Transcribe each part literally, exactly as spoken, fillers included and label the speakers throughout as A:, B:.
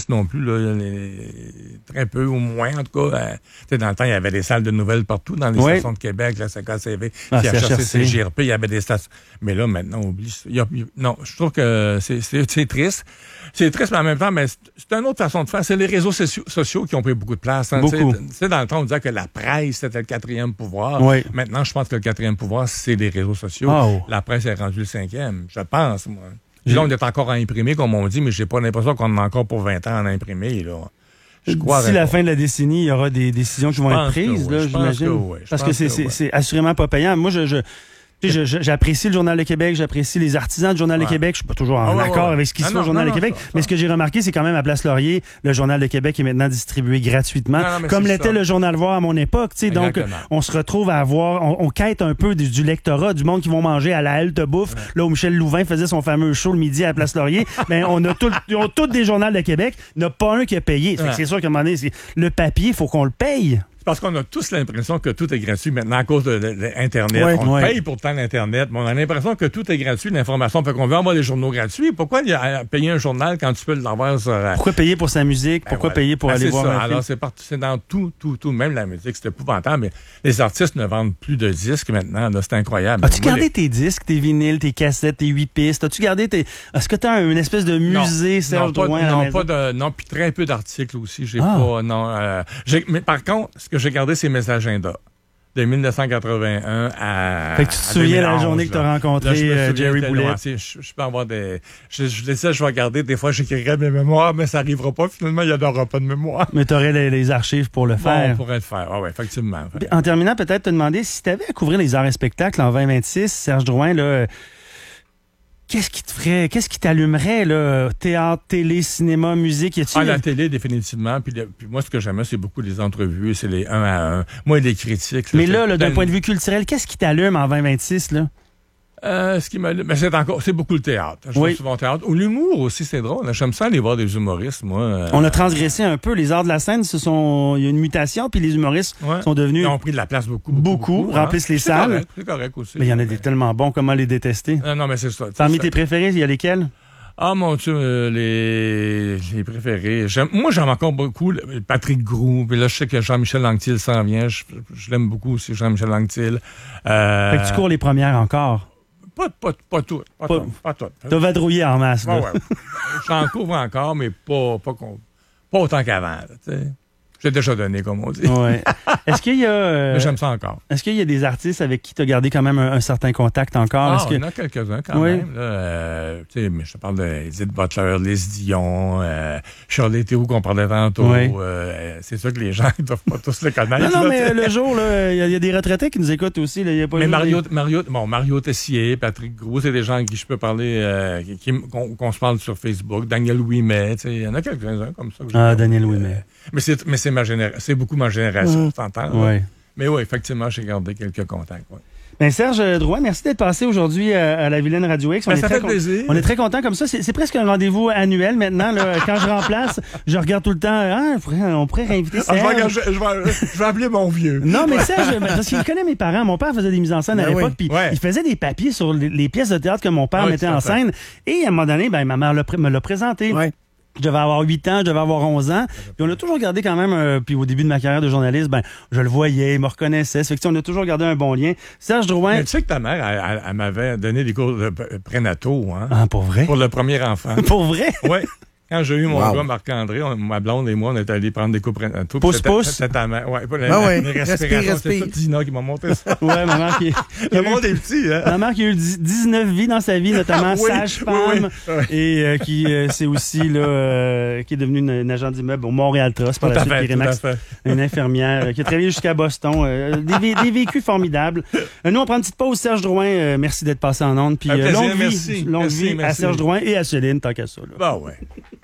A: journalistes non plus, là, les, très peu ou moins, en tout cas. Euh, tu sais, dans le temps, il y avait des salles de nouvelles partout, dans les
B: oui.
A: stations de Québec, la C K C V,
B: ah,
A: C H R C, C G R P, il y avait des stations. Mais là, maintenant, on oublie ça. Il y a, il, non, je trouve que c'est, c'est, c'est triste. C'est triste, mais en même temps, mais c'est, c'est une autre façon de faire. C'est les réseaux sociaux, sociaux qui ont pris beaucoup de place. Hein,
B: beaucoup.
A: Tu sais, dans le temps, on disait que la presse, c'était le quatrième pouvoir.
B: Oui.
A: Maintenant, je pense que le quatrième pouvoir, c'est les réseaux sociaux.
B: Oh.
A: La presse est rendue le cinquième, je pense, moi. Là, on est encore à imprimer, comme on dit, mais j'ai pas l'impression qu'on en a encore pour vingt ans à imprimer, là. Je crois.
B: D'ici la fin de la décennie, il y aura des décisions qui
A: je
B: vont être prises,
A: oui,
B: là,
A: je
B: j'imagine.
A: que oui,
B: Parce que, c'est,
A: que
B: c'est,
A: oui.
B: c'est assurément pas payant. Moi, je, je, je, je, j'apprécie le Journal de Québec, j'apprécie les artisans du Journal ouais. de Québec. Je suis pas toujours en ah, ouais, accord ouais. avec ce qui se fait au Journal non, de Québec. Ça, ça. Mais ce que j'ai remarqué, c'est quand même à Place Laurier, le Journal de Québec est maintenant distribué gratuitement, non, non, comme l'était ça. le Journal Voir à mon époque. Donc, on se retrouve à avoir, on, on quête un peu du, du lectorat, du monde qui vont manger à la halte bouffe, ouais. là où Michel Louvain faisait son fameux show le midi à Place Laurier. Ben, on a tout, on, tous des journaux de Québec, il n'y a pas un qui a payé. Ouais. C'est sûr qu'à un moment donné, c'est, le papier, il faut qu'on le paye.
A: Parce qu'on a tous l'impression que tout est gratuit maintenant à cause de, de, de Internet.
B: Ouais,
A: on
B: ouais.
A: paye pourtant l'Internet, mais on a l'impression que tout est gratuit, l'information. Fait qu'on veut avoir des journaux gratuits. Pourquoi il y a payer un journal quand tu peux l'avoir sur...
B: Pourquoi payer pour sa musique? Ben Pourquoi voilà. payer pour ben aller
A: c'est
B: voir
A: ça.
B: un
A: Alors,
B: film?
A: c'est, partout, c'est dans tout, tout, tout. Même la musique, c'est épouvantable, mais les artistes ne vendent plus de disques maintenant. Là, c'est incroyable.
B: As-tu
A: Moi,
B: gardé
A: les...
B: tes disques, tes vinyles, tes cassettes, tes huit pistes? As-tu gardé tes... Est-ce que tu as une espèce de musée,
A: non,
B: Serge
A: non, pas,
B: Drouin, à la
A: non,
B: maison?
A: pas de, non, puis très peu d'articles aussi. J'ai
B: ah.
A: pas... Non, euh, j'ai, mais par contre, ce que j'ai gardé, c'est mes agendas. De dix-neuf cent quatre-vingt-un à.
B: Fait que tu te souviens la journée que tu as rencontré là, euh, Jerry Boulet?
A: Je, je peux avoir des. Je, je sais, je vais regarder. Des fois, j'écrirai mes mémoires, mais ça n'arrivera pas. Finalement, il n'y aura pas de mémoire.
B: Mais tu aurais les, les archives pour le
A: bon,
B: faire.
A: On pourrait le faire. Ah, oui, effectivement.
B: En terminant, peut-être te demander si tu avais à couvrir les arts et spectacles en vingt vingt-six, Serge Drouin, là. Qu'est-ce qui te ferait, qu'est-ce qui t'allumerait, là? Théâtre, télé, cinéma, musique? Y a-t-il...
A: Ah, la télé, définitivement. Puis, le, puis moi, ce que j'aime, c'est beaucoup les entrevues, c'est les un à un. Moi, les critiques.
B: Mais là, là d'un point de vue culturel, qu'est-ce qui t'allume en vingt vingt-six, là?
A: Euh, ce qui m'allume, mais c'est encore, c'est beaucoup le théâtre. Je
B: oui.
A: souvent au théâtre. Ou l'humour aussi, c'est drôle. J'aime ça aller voir des humoristes, moi. Euh...
B: On a transgressé un peu. Les arts de la scène, ce sont, il y a une mutation, puis les humoristes ouais. sont devenus.
A: Ils ont pris de la place beaucoup. Beaucoup,
B: beaucoup, beaucoup remplissent hein? les
A: c'est
B: salles.
A: Correct, c'est correct aussi.
B: Mais il y en a des tellement bons, comment les détester?
A: Non, non, mais c'est ça.
B: Parmi
A: ça.
B: tes préférés, il y a lesquels?
A: Ah, mon Dieu, euh, les, les préférés. J'aime, moi, j'aime encore beaucoup le, Patrick Groux. Puis là, je sais que Jean-Michel Anctil s'en vient. Je, je l'aime beaucoup aussi, Jean-Michel Anctil. Euh...
B: Fait que tu cours les premières encore?
A: Pas, pas, pas tout. Pas, pas, pas tout.
B: T'as vadrouillé en masse, là.
A: Ouais, ouais. J'en couvre encore, mais pas, pas, pas autant qu'avant, tu sais. J'ai déjà donné, comme on dit.
B: Ouais. Est-ce qu'il y a... Euh,
A: mais j'aime ça encore.
B: Est-ce qu'il y a des artistes avec qui tu as gardé quand même un, un certain contact encore?
A: Ah,
B: Est-ce
A: il y
B: que...
A: en a quelques-uns quand
B: oui.
A: même. Là, euh, tu sais, mais je te parle d'Edith Butler, Liz Dion, euh, Shirley Théroux qu'on parlait tantôt.
B: Oui.
A: Euh, c'est sûr que les gens ne doivent pas tous les connaître.
B: Non, non,
A: là,
B: mais
A: t'sais.
B: le jour, il y, y a des retraités qui nous écoutent aussi. Là, y a pas
A: mais Mario,
B: des...
A: Mario, bon, Mario Tessier, Patrick Groux, c'est des gens avec qui je peux parler, euh, qui, qui, qu'on, qu'on se parle sur Facebook. Daniel Ouimet, il y en a quelques-uns comme ça. Que
B: ah, Daniel Ouimet. Euh,
A: mais c'est, mais c'est ma génération, c'est beaucoup ma génération, mmh. t'entends?
B: Oui.
A: Mais oui, effectivement, j'ai gardé quelques contacts. Ouais.
B: Bien, Serge Drouin, merci d'être passé aujourd'hui à, à la Vilaine Radio X. On
A: ben,
B: est
A: ça
B: très
A: fait plaisir.
B: On est très contents comme ça. C'est, c'est presque un rendez-vous annuel maintenant. Là. Quand je remplace, je regarde tout le temps. Ah, on pourrait, on pourrait réinviter Serge.
A: Ah, je, vais, je, je, vais, je vais appeler mon vieux.
B: Non, mais Serge, parce qu'il connaît mes parents. Mon père faisait des mises en scène ben à l'époque,
A: oui.
B: puis
A: ouais.
B: il faisait des papiers sur les, les pièces de théâtre que mon père
A: ah, oui,
B: mettait en scène. Et à un moment donné, ben, ma mère me l'a présenté.
A: Ouais.
B: Je devais avoir huit ans, je devais avoir onze ans. Puis on a toujours gardé quand même, euh, puis au début de ma carrière de journaliste, ben je le voyais, il me reconnaissait. Ça fait que on a toujours gardé un bon lien. Serge Drouin...
A: Mais tu sais que ta mère, elle, elle, elle m'avait donné des cours de prénataux, hein?
B: Ah, pour vrai?
A: Pour le premier enfant.
B: Pour vrai?
A: Oui. Quand j'ai eu mon
C: wow.
A: gars, Marc-André, on, ma blonde et moi, on est allés prendre des cours prénataux.
B: Pouce-pouce?
A: C'était ta mère. Ouais, pas
C: ah ouais.
A: Les respirations, c'est tout Dina qui m'a monté ça.
B: Ouais, ma mère qui...
A: Le monde est petit, hein?
B: Ma mère qui a eu dix-neuf vies dans sa vie, notamment
A: oui,
B: sage-femme,
A: oui, oui.
B: et euh, qui euh, c'est aussi là, euh, qui est devenue une, une agent d'immeuble au Montréal Trust par
A: tout
B: la suite,
A: fait,
B: Pyrémax, une infirmière euh, qui a travaillé jusqu'à Boston. Euh, des, des vécus formidables. Euh, nous, on prend une petite pause. Serge Drouin, euh, merci d'être passé en ondes. Puis euh, longue
A: merci.
B: vie, longue
A: merci,
B: vie
A: merci.
B: à Serge Drouin et à Céline, tant qu'à ça. Là.
A: Bah ouais.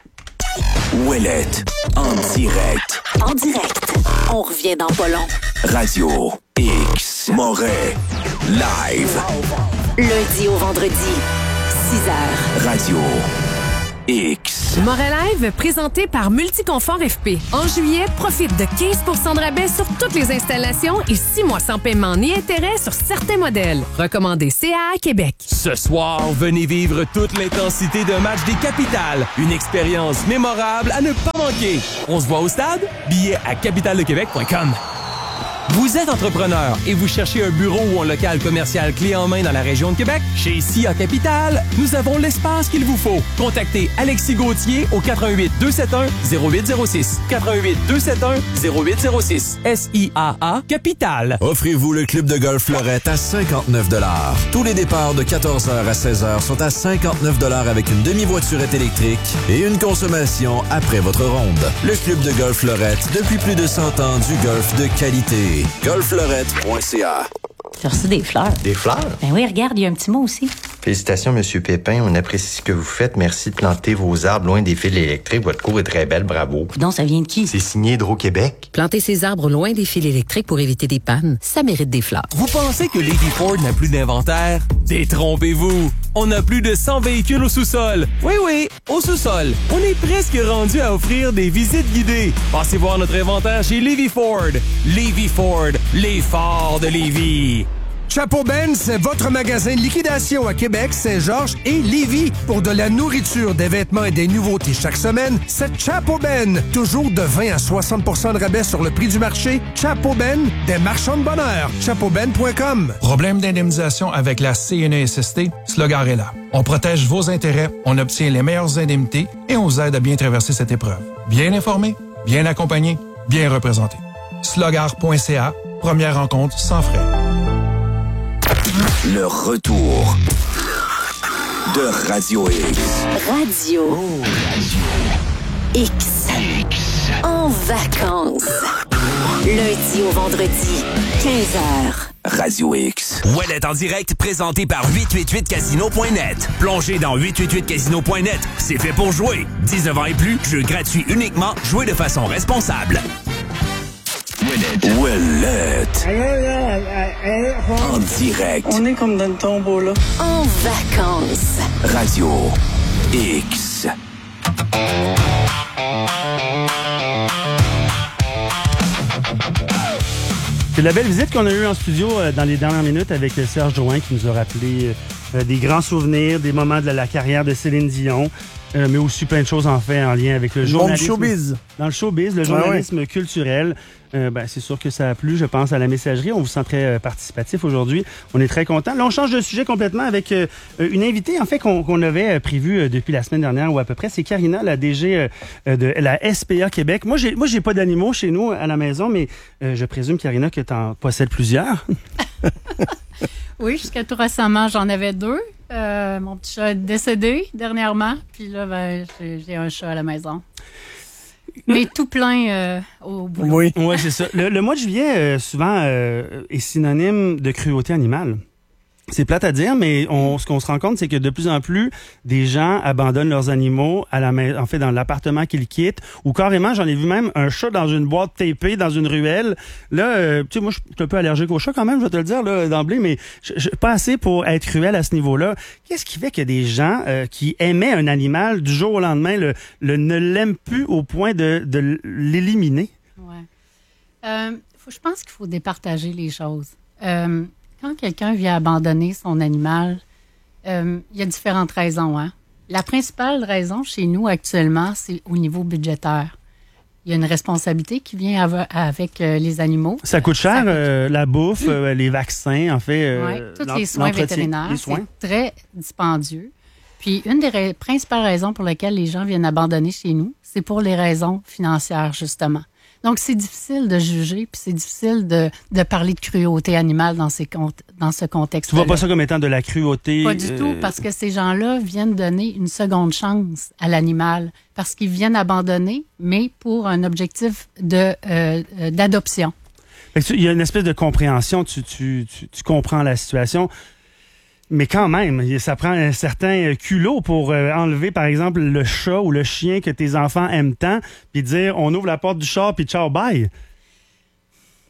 D: Ouellette, en direct.
E: En direct. On revient dans pas long.
D: Radio X. Moret. Live.
E: Lundi au vendredi, six heures.
D: Radio X.
C: Moret Live, présenté par Multiconfort F P. En juillet, profite de quinze pour cent de rabais sur toutes les installations et six mois sans paiement ni intérêt sur certains modèles. Recommandé C A A Québec.
F: Ce soir, venez vivre toute l'intensité d'un match des Capitales. Une expérience mémorable à ne pas manquer. On se voit au stade? Billets à capitale de québec point com. Vous êtes entrepreneur et vous cherchez un bureau ou un local commercial clé en main dans la région de Québec? Chez S I A Capital, nous avons l'espace qu'il vous faut. Contactez Alexis Gauthier au quatre un huit deux sept un zéro huit zéro six. quatre un huit deux sept un zéro huit zéro six. S I A A Capital.
G: Offrez-vous le club de golf Fleurette à cinquante-neuf dollars. Tous les départs de quatorze heures à seize heures sont à cinquante-neuf dollars avec une demi-voiturette électrique et une consommation après votre ronde. Le club de golf Fleurette, depuis plus de cent ans, du golf de qualité. golf fleurette point c a.
H: J'ai reçu des fleurs.
I: Des fleurs?
H: Ben oui, regarde, il y a un petit mot aussi.
I: Félicitations, Monsieur Pépin. On apprécie ce que vous faites. Merci de planter vos arbres loin des fils électriques. Votre cour est très belle. Bravo.
H: Donc, ça vient de qui?
I: C'est signé Hydro-Québec.
C: Planter ses arbres loin des fils électriques pour éviter des pannes, ça mérite des fleurs.
F: Vous pensez que Lady Ford n'a plus d'inventaire? Détrompez-vous! On a plus de cent véhicules au sous-sol. Oui, oui, au sous-sol. On est presque rendu à offrir des visites guidées. Passez voir notre inventaire chez Levy Ford. Levy Ford, les forts de Lévis.
J: Chapeau Ben, c'est votre magasin de liquidation à Québec, Saint-Georges et Lévis. Pour de la nourriture, des vêtements et des nouveautés chaque semaine, c'est Chapeau Ben. Toujours de vingt à soixante pour cent de rabais sur le prix du marché. Chapeau Ben, des marchands de bonheur. chapeau ben point com.
K: Problème d'indemnisation avec la C N E S S T? Slogar est là. On protège vos intérêts, on obtient les meilleures indemnités et on vous aide à bien traverser cette épreuve. Bien informé, bien accompagné, bien représenté. slogar point c a, première rencontre sans frais.
D: Le retour de Radio X.
E: Radio.
D: Oh, Radio
E: X. En vacances. Lundi au vendredi, quinze heures.
D: Radio X.
L: Ouellet en direct, présenté par huit cent quatre-vingt-huit casino point net. Plongez dans huit cent quatre-vingt-huit casino point net. C'est fait pour jouer. dix-neuf ans et plus, jeu gratuit uniquement, jouez de façon responsable.
D: Ouellet. En direct.
M: On est comme dans le tombeau, là.
E: En vacances.
D: Radio X.
B: C'est la belle visite qu'on a eue en studio euh, dans les dernières minutes avec euh, Serge Drouin qui nous a rappelé euh, des grands souvenirs, des moments de la, la carrière de Céline Dion, euh, mais aussi plein de choses en fait en lien avec le journalisme.
N: Dans le showbiz.
B: Dans le showbiz, le journalisme ouais, ouais. culturel. Euh, ben, c'est sûr que ça a plu, je pense, à la messagerie. On vous sent très euh, participatif aujourd'hui. On est très contents. Là, on change de sujet complètement avec euh, une invitée, en fait, qu'on, qu'on avait euh, prévue euh, depuis la semaine dernière ou à peu près. C'est Karina, la D G euh, de la S P A Québec. Moi, j'ai, moi, j'ai pas d'animaux chez nous à la maison, mais euh, je présume, Karina, que tu en possèdes plusieurs.
O: Oui, jusqu'à tout récemment, j'en avais deux. Euh, mon petit chat est décédé dernièrement. Puis là, ben, j'ai, j'ai un chat à la maison. Mais tout plein euh, au boulot.
B: Oui, ouais, c'est ça. Le, le mois de juillet, euh, souvent, euh, est synonyme de cruauté animale. C'est plate à dire, mais on, ce qu'on se rend compte, c'est que de plus en plus, des gens abandonnent leurs animaux à la maison, en fait, dans l'appartement qu'ils quittent, ou carrément, j'en ai vu même un chat dans une boîte tapée, dans une ruelle. Là, euh, tu sais, moi, je suis un peu allergique au chat quand même, je vais te le dire là, d'emblée, mais je, je, pas assez pour être cruel à ce niveau-là. Qu'est-ce qui fait que des gens euh, qui aimaient un animal, du jour au lendemain, le, le ne l'aiment plus au point de, de l'éliminer?
O: Ouais. Euh, faut, je pense qu'il faut départager les choses. Euh, Quand quelqu'un vient abandonner son animal, euh, il y a différentes raisons. Hein? La principale raison chez nous actuellement, c'est au niveau budgétaire. Il y a une responsabilité qui vient av- avec euh, les animaux.
B: Ça coûte cher, Ça coûte... Euh, la bouffe, euh, les vaccins, en fait. Euh,
O: oui, tous les soins vétérinaires,
B: les soins.
O: C'est très dispendieux. Puis une des ra- principales raisons pour lesquelles les gens viennent abandonner chez nous, c'est pour les raisons financières, justement. Donc, c'est difficile de juger, puis c'est difficile de, de parler de cruauté animale dans, ces con- dans ce contexte-là.
B: Tu vois pas ça comme étant de la cruauté?
O: Pas du euh... tout, parce que ces gens-là viennent donner une seconde chance à l'animal, parce qu'ils viennent abandonner, mais pour un objectif de, euh, d'adoption.
B: Il y a une espèce de compréhension, tu, tu, tu, tu comprends la situation. Mais quand même, ça prend un certain culot pour euh, enlever, par exemple, le chat ou le chien que tes enfants aiment tant, puis dire, on ouvre la porte du char, puis ciao, bye.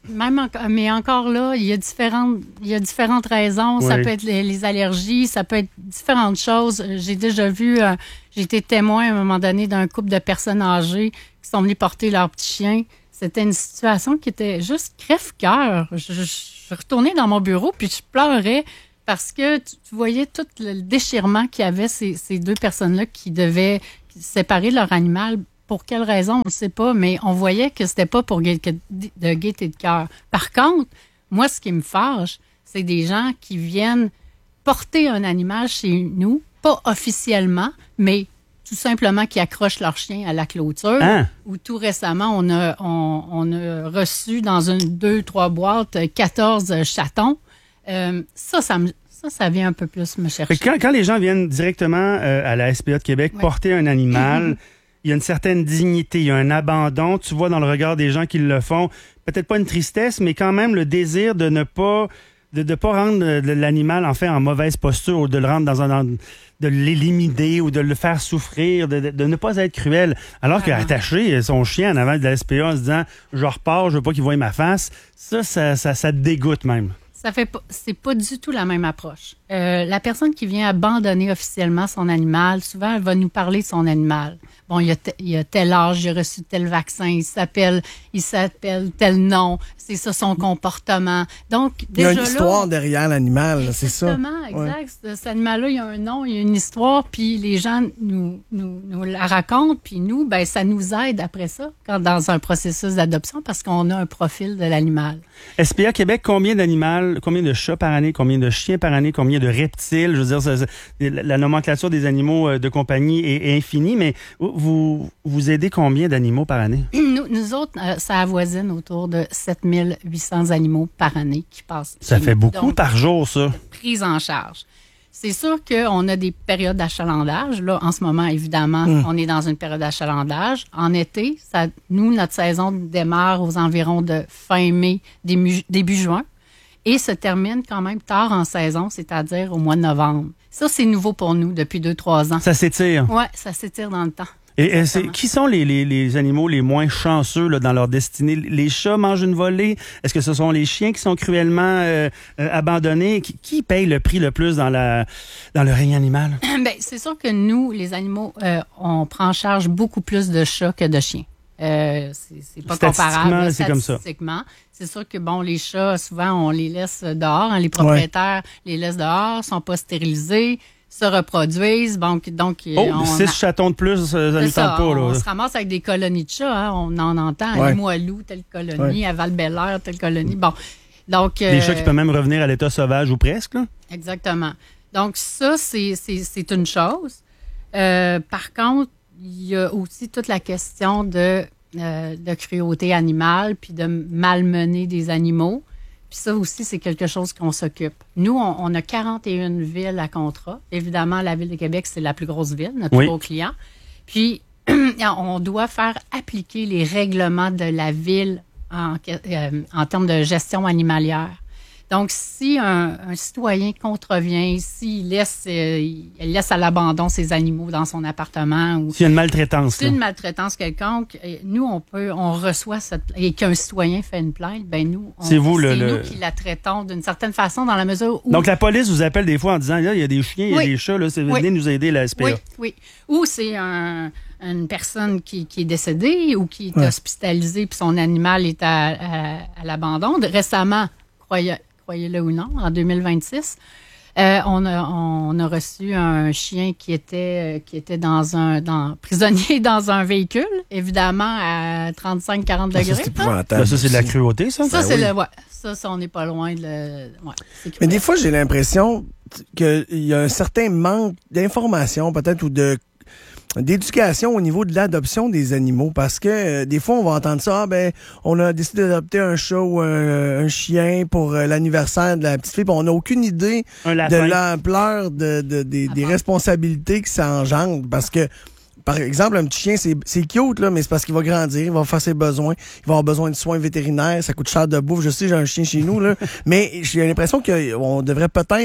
O: même en- mais encore là, il y a différentes, il y a différentes raisons.
B: Oui.
O: Ça peut être les, les allergies, ça peut être différentes choses. J'ai déjà vu, euh, j'ai été témoin à un moment donné d'un couple de personnes âgées qui sont venues porter leur petit chien. C'était une situation qui était juste crève-cœur. Je, je, je suis retournée dans mon bureau puis je pleurais parce que tu, tu voyais tout le déchirement qu'il y avait ces, ces deux personnes-là qui devaient séparer leur animal. Pour quelle raison, on ne sait pas, mais on voyait que c'était pas pour gai- que- de gaieté de cœur. Par contre, moi, ce qui me fâche, c'est des gens qui viennent porter un animal chez nous, pas officiellement, mais tout simplement qui accrochent leur chien à la clôture.
B: Hein?
O: Ou tout récemment, on a, on, on a reçu dans une, deux, trois boîtes quatorze chatons. Euh, ça, ça me... Ça, ça vient un peu plus me chercher.
B: Fait que Quand, quand les gens viennent directement euh, à la S P A de Québec
O: Ouais.
B: porter un animal, il y a une certaine dignité, il y a un abandon. Tu vois dans le regard des gens qui le font, peut-être pas une tristesse, mais quand même le désir de ne pas de ne pas rendre euh, l'animal en fait en mauvaise posture ou de le rendre dans un dans- de l'éliminer ou de le faire souffrir, de, de, de ne pas être cruel. Alors
O: Ah,
B: qu'attacher son chien en avant de la S P A en se disant je repars, je veux pas qu'il voie ma face, ça, ça, ça, ça te dégoûte même.
O: Ça fait pas, c'est pas du tout la même approche. Euh, la personne qui vient abandonner officiellement son animal, souvent, elle va nous parler de son animal. Bon, il y a, te- il y a tel âge, il a reçu tel vaccin, il s'appelle, il s'appelle tel nom, c'est ça son comportement. Donc,
M: Il y a
O: déjà
M: une histoire
O: là,
M: derrière l'animal, c'est ça.
O: exactement, exact. Ce- Cet animal-là, il y a un nom, il y a une histoire, puis les gens nous, nous, nous la racontent, puis nous, ben, ça nous aide après ça, quand dans un processus d'adoption, parce qu'on a un profil de l'animal.
B: S P A Québec, combien d'animaux, combien de chats par année, combien de chiens par année, combien de reptiles? Je veux dire, ça- ça- la, la nomenclature des animaux euh, de compagnie est, est infinie, mais vous, vous aidez combien d'animaux par année?
O: Nous, nous autres, euh, ça avoisine autour de sept mille huit cents animaux par année qui passent.
B: Ça
O: chez
B: fait
O: nous.
B: beaucoup
O: Donc,
B: par jour, ça.
O: prise en charge. C'est sûr qu'on a des périodes d'achalandage. Là, en ce moment, évidemment,
B: Mm.
O: on est dans une période d'achalandage. En été, ça, nous, notre saison démarre aux environs de fin mai, début, début juin, et se termine quand même tard en saison, c'est-à-dire au mois de novembre. Ça, c'est nouveau pour nous depuis deux, trois ans.
B: Ça s'étire.
O: Oui, ça s'étire dans le temps.
B: Et, et c'est, qui sont les, les, les animaux les moins chanceux là, dans leur destinée? Les chats mangent une volée? Est-ce que ce sont les chiens qui sont cruellement euh, euh, abandonnés? Qui, qui paye le prix le plus dans, la, dans le règne animal?
O: Ben, c'est sûr que nous, les animaux, euh, on prend en charge beaucoup plus de chats que de chiens. Euh, c'est, c'est pas
B: Statistiquement,
O: comparable.
B: c'est comme ça.
O: Statistiquement. C'est sûr que, bon, les chats, souvent, on les laisse dehors. Hein, les propriétaires les laissent dehors, sont pas stérilisés, se reproduisent. Donc, donc
B: Oh,
O: on
B: six
O: a-
B: chatons de plus, ça ne
O: c'est
B: tente
O: ça,
B: pas.
O: on
B: Là.
O: se ramasse avec des colonies de chats. Hein, on en entend
B: Ouais.
O: à Limoilou, telle colonie,
B: Ouais.
O: à Val-Bélair, telle colonie. Bon, donc...
B: Des
O: euh,
B: chats qui peuvent même revenir à l'état sauvage ou presque. Là.
O: Exactement. Donc, ça, c'est, c'est, c'est une chose. Euh, par contre, il y a aussi toute la question de, euh, de cruauté animale puis de malmener des animaux. Puis ça aussi, c'est quelque chose qu'on s'occupe. Nous, on, on a quarante et une villes à contrat. Évidemment, la Ville de Québec, c'est la plus grosse ville, notre
B: Oui.
O: gros client. Puis, on doit faire appliquer les règlements de la ville en, euh, en termes de gestion animalière. Donc, si un, un citoyen contrevient, s'il laisse, euh, il laisse à l'abandon ses animaux dans son appartement ou
B: S'il y a une maltraitance.
O: c'est
B: là.
O: une maltraitance quelconque, et nous, on peut, on reçoit cette, et qu'un citoyen fait une plainte, ben nous, on-
B: C'est vous, le-
O: c'est
B: le-
O: nous qui la traitons d'une certaine façon dans la mesure où...
B: Donc, la police vous appelle des fois en disant là, il y a des chiens, il y a
O: Oui.
B: des chats, là, c'est-
O: Oui.
B: venez nous aider, la S P A.
O: Oui, oui. Ou c'est un- une personne qui, qui est décédée ou qui est
B: Ouais.
O: hospitalisée puis son animal est à, à- à l'abandon. Récemment, croyez, croyez-le ou non, en deux mille vingt-six, euh, on, a, on a reçu un chien qui était, euh, qui était dans un dans, prisonnier dans un véhicule, évidemment à trente-cinq à quarante
M: Ah, ça,
O: degrés.
M: c'est
O: hein.
M: épouvantable
B: Ben, ça, c'est de la
M: aussi.
B: cruauté, ça?
O: Ça,
M: Ben
O: c'est
M: oui.
O: le. Ouais, ça, ça, on n'est pas loin de le. Ouais, c'est
M: Mais
O: cruel.
M: des fois, j'ai l'impression qu'il y a un certain manque d'information, peut-être, ou de d'éducation au niveau de l'adoption des animaux, parce que euh, des fois on va entendre ça, ah, ben on a décidé d'adopter un chat ou un, un chien pour euh, l'anniversaire de la petite fille, puis on n'a aucune idée
B: Un
M: de
B: lapin.
M: l'ampleur de, de- des, des responsabilités que ça engendre, parce que par exemple, un petit chien, c'est, c'est cute, là, mais c'est parce qu'il va grandir, il va faire ses besoins, il va avoir besoin de soins vétérinaires, ça coûte cher de bouffe. Je sais, j'ai un chien chez nous, là, mais j'ai l'impression qu'on devrait peut-être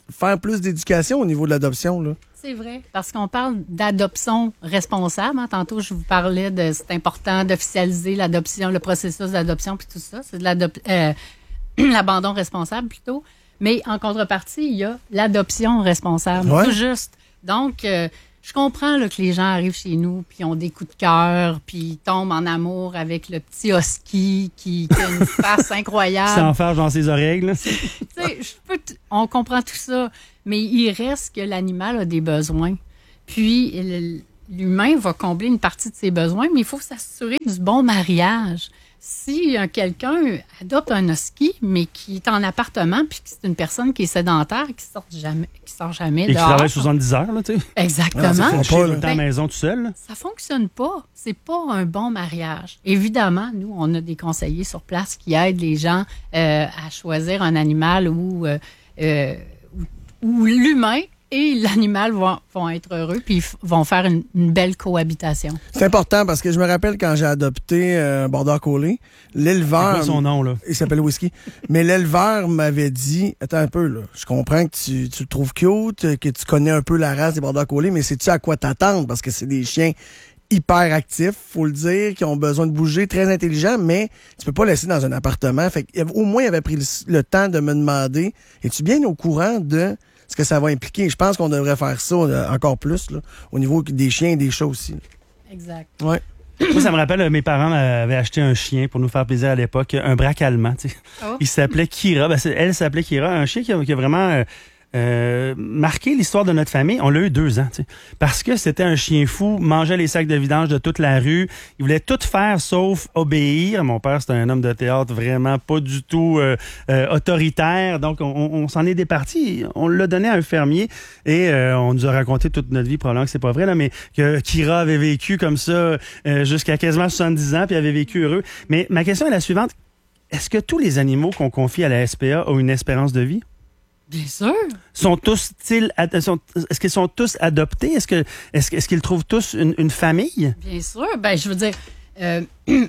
M: faire plus d'éducation au niveau de l'adoption, là.
O: C'est vrai, parce qu'on parle d'adoption responsable. Hein. Tantôt, je vous parlais de c'est important d'officialiser l'adoption, le processus d'adoption, puis tout ça. C'est de l'adop- euh, l'abandon responsable, plutôt. Mais en contrepartie, il y a l'adoption responsable.
M: Ouais.
O: Tout juste. Donc, euh, je comprends là, que les gens arrivent chez nous, puis ont des coups de cœur, puis ils tombent en amour avec le petit husky qui, qui a une face incroyable.
B: Sans faire dans ses oreilles, là.
O: Tu sais, je peux t- on comprend tout ça, mais il reste que l'animal a des besoins. Puis, le- l'humain va combler une partie de ses besoins, mais il faut s'assurer du bon mariage. Si euh, quelqu'un adopte un husky, mais qui est en appartement, puis que c'est une personne qui est sédentaire, qui sort jamais, qui sort jamais
B: Et qui
O: dehors.
B: travaille soixante-dix heures, là, tu sais.
O: Exactement.
B: Ah, ça fait
O: Ben,
B: tout le temps à la maison tout seul, là.
O: ça fonctionne pas. C'est pas un bon mariage. Évidemment, nous, on a des conseillers sur place qui aident les gens euh, à choisir un animal où, euh, euh, où, où l'humain et l'animal vont, vont être heureux puis f- vont faire une, une belle cohabitation.
M: C'est important parce que je me rappelle quand j'ai adopté euh, un Border Collie, l'éleveur...
B: C'est quoi son nom, là?
M: Il s'appelle Whisky. Mais l'éleveur m'avait dit, attends un peu, là, je comprends que tu, tu le trouves cute, que tu connais un peu la race des Border Collie, mais sais-tu à quoi t'attendre? Parce que c'est des chiens hyper actifs, faut le dire, qui ont besoin de bouger, très intelligents, mais tu peux pas laisser dans un appartement. Fait que, au moins, il avait pris le, le temps de me demander, es-tu bien au courant de ce que ça va impliquer? Je pense qu'on devrait faire ça euh, encore plus, là, au niveau des chiens et des chats aussi. Là.
O: Exact.
M: Ouais.
B: Moi, ça me rappelle, euh, mes parents avaient acheté un chien pour nous faire plaisir à l'époque, un braque allemand. Tu sais.
O: Oh.
B: Il s'appelait Kira. Ben, c'est- elle s'appelait Kira, un chien qui a, qui a vraiment euh, euh, marqué l'histoire de notre famille. On l'a eu deux ans, tu sais, parce que c'était un chien fou, mangeait les sacs de vidange de toute la rue. Il voulait tout faire sauf obéir. Mon père, c'était un homme de théâtre vraiment pas du tout euh, euh, autoritaire. Donc, on, on s'en est départi. On l'a donné à un fermier et euh, on nous a raconté toute notre vie, probablement que c'est pas vrai, là, mais que Kira avait vécu comme ça euh, jusqu'à quasiment soixante-dix ans puis avait vécu heureux. Mais ma question est la suivante. Est-ce que tous les animaux qu'on confie à la S P A ont une espérance de vie?
O: Bien sûr.
B: Sont tous-ils, ad- sont- est-ce qu'ils sont tous adoptés? Est-ce que, est-ce, est-ce qu'ils trouvent tous une, une famille?
O: Bien sûr. Ben, je veux dire, euh,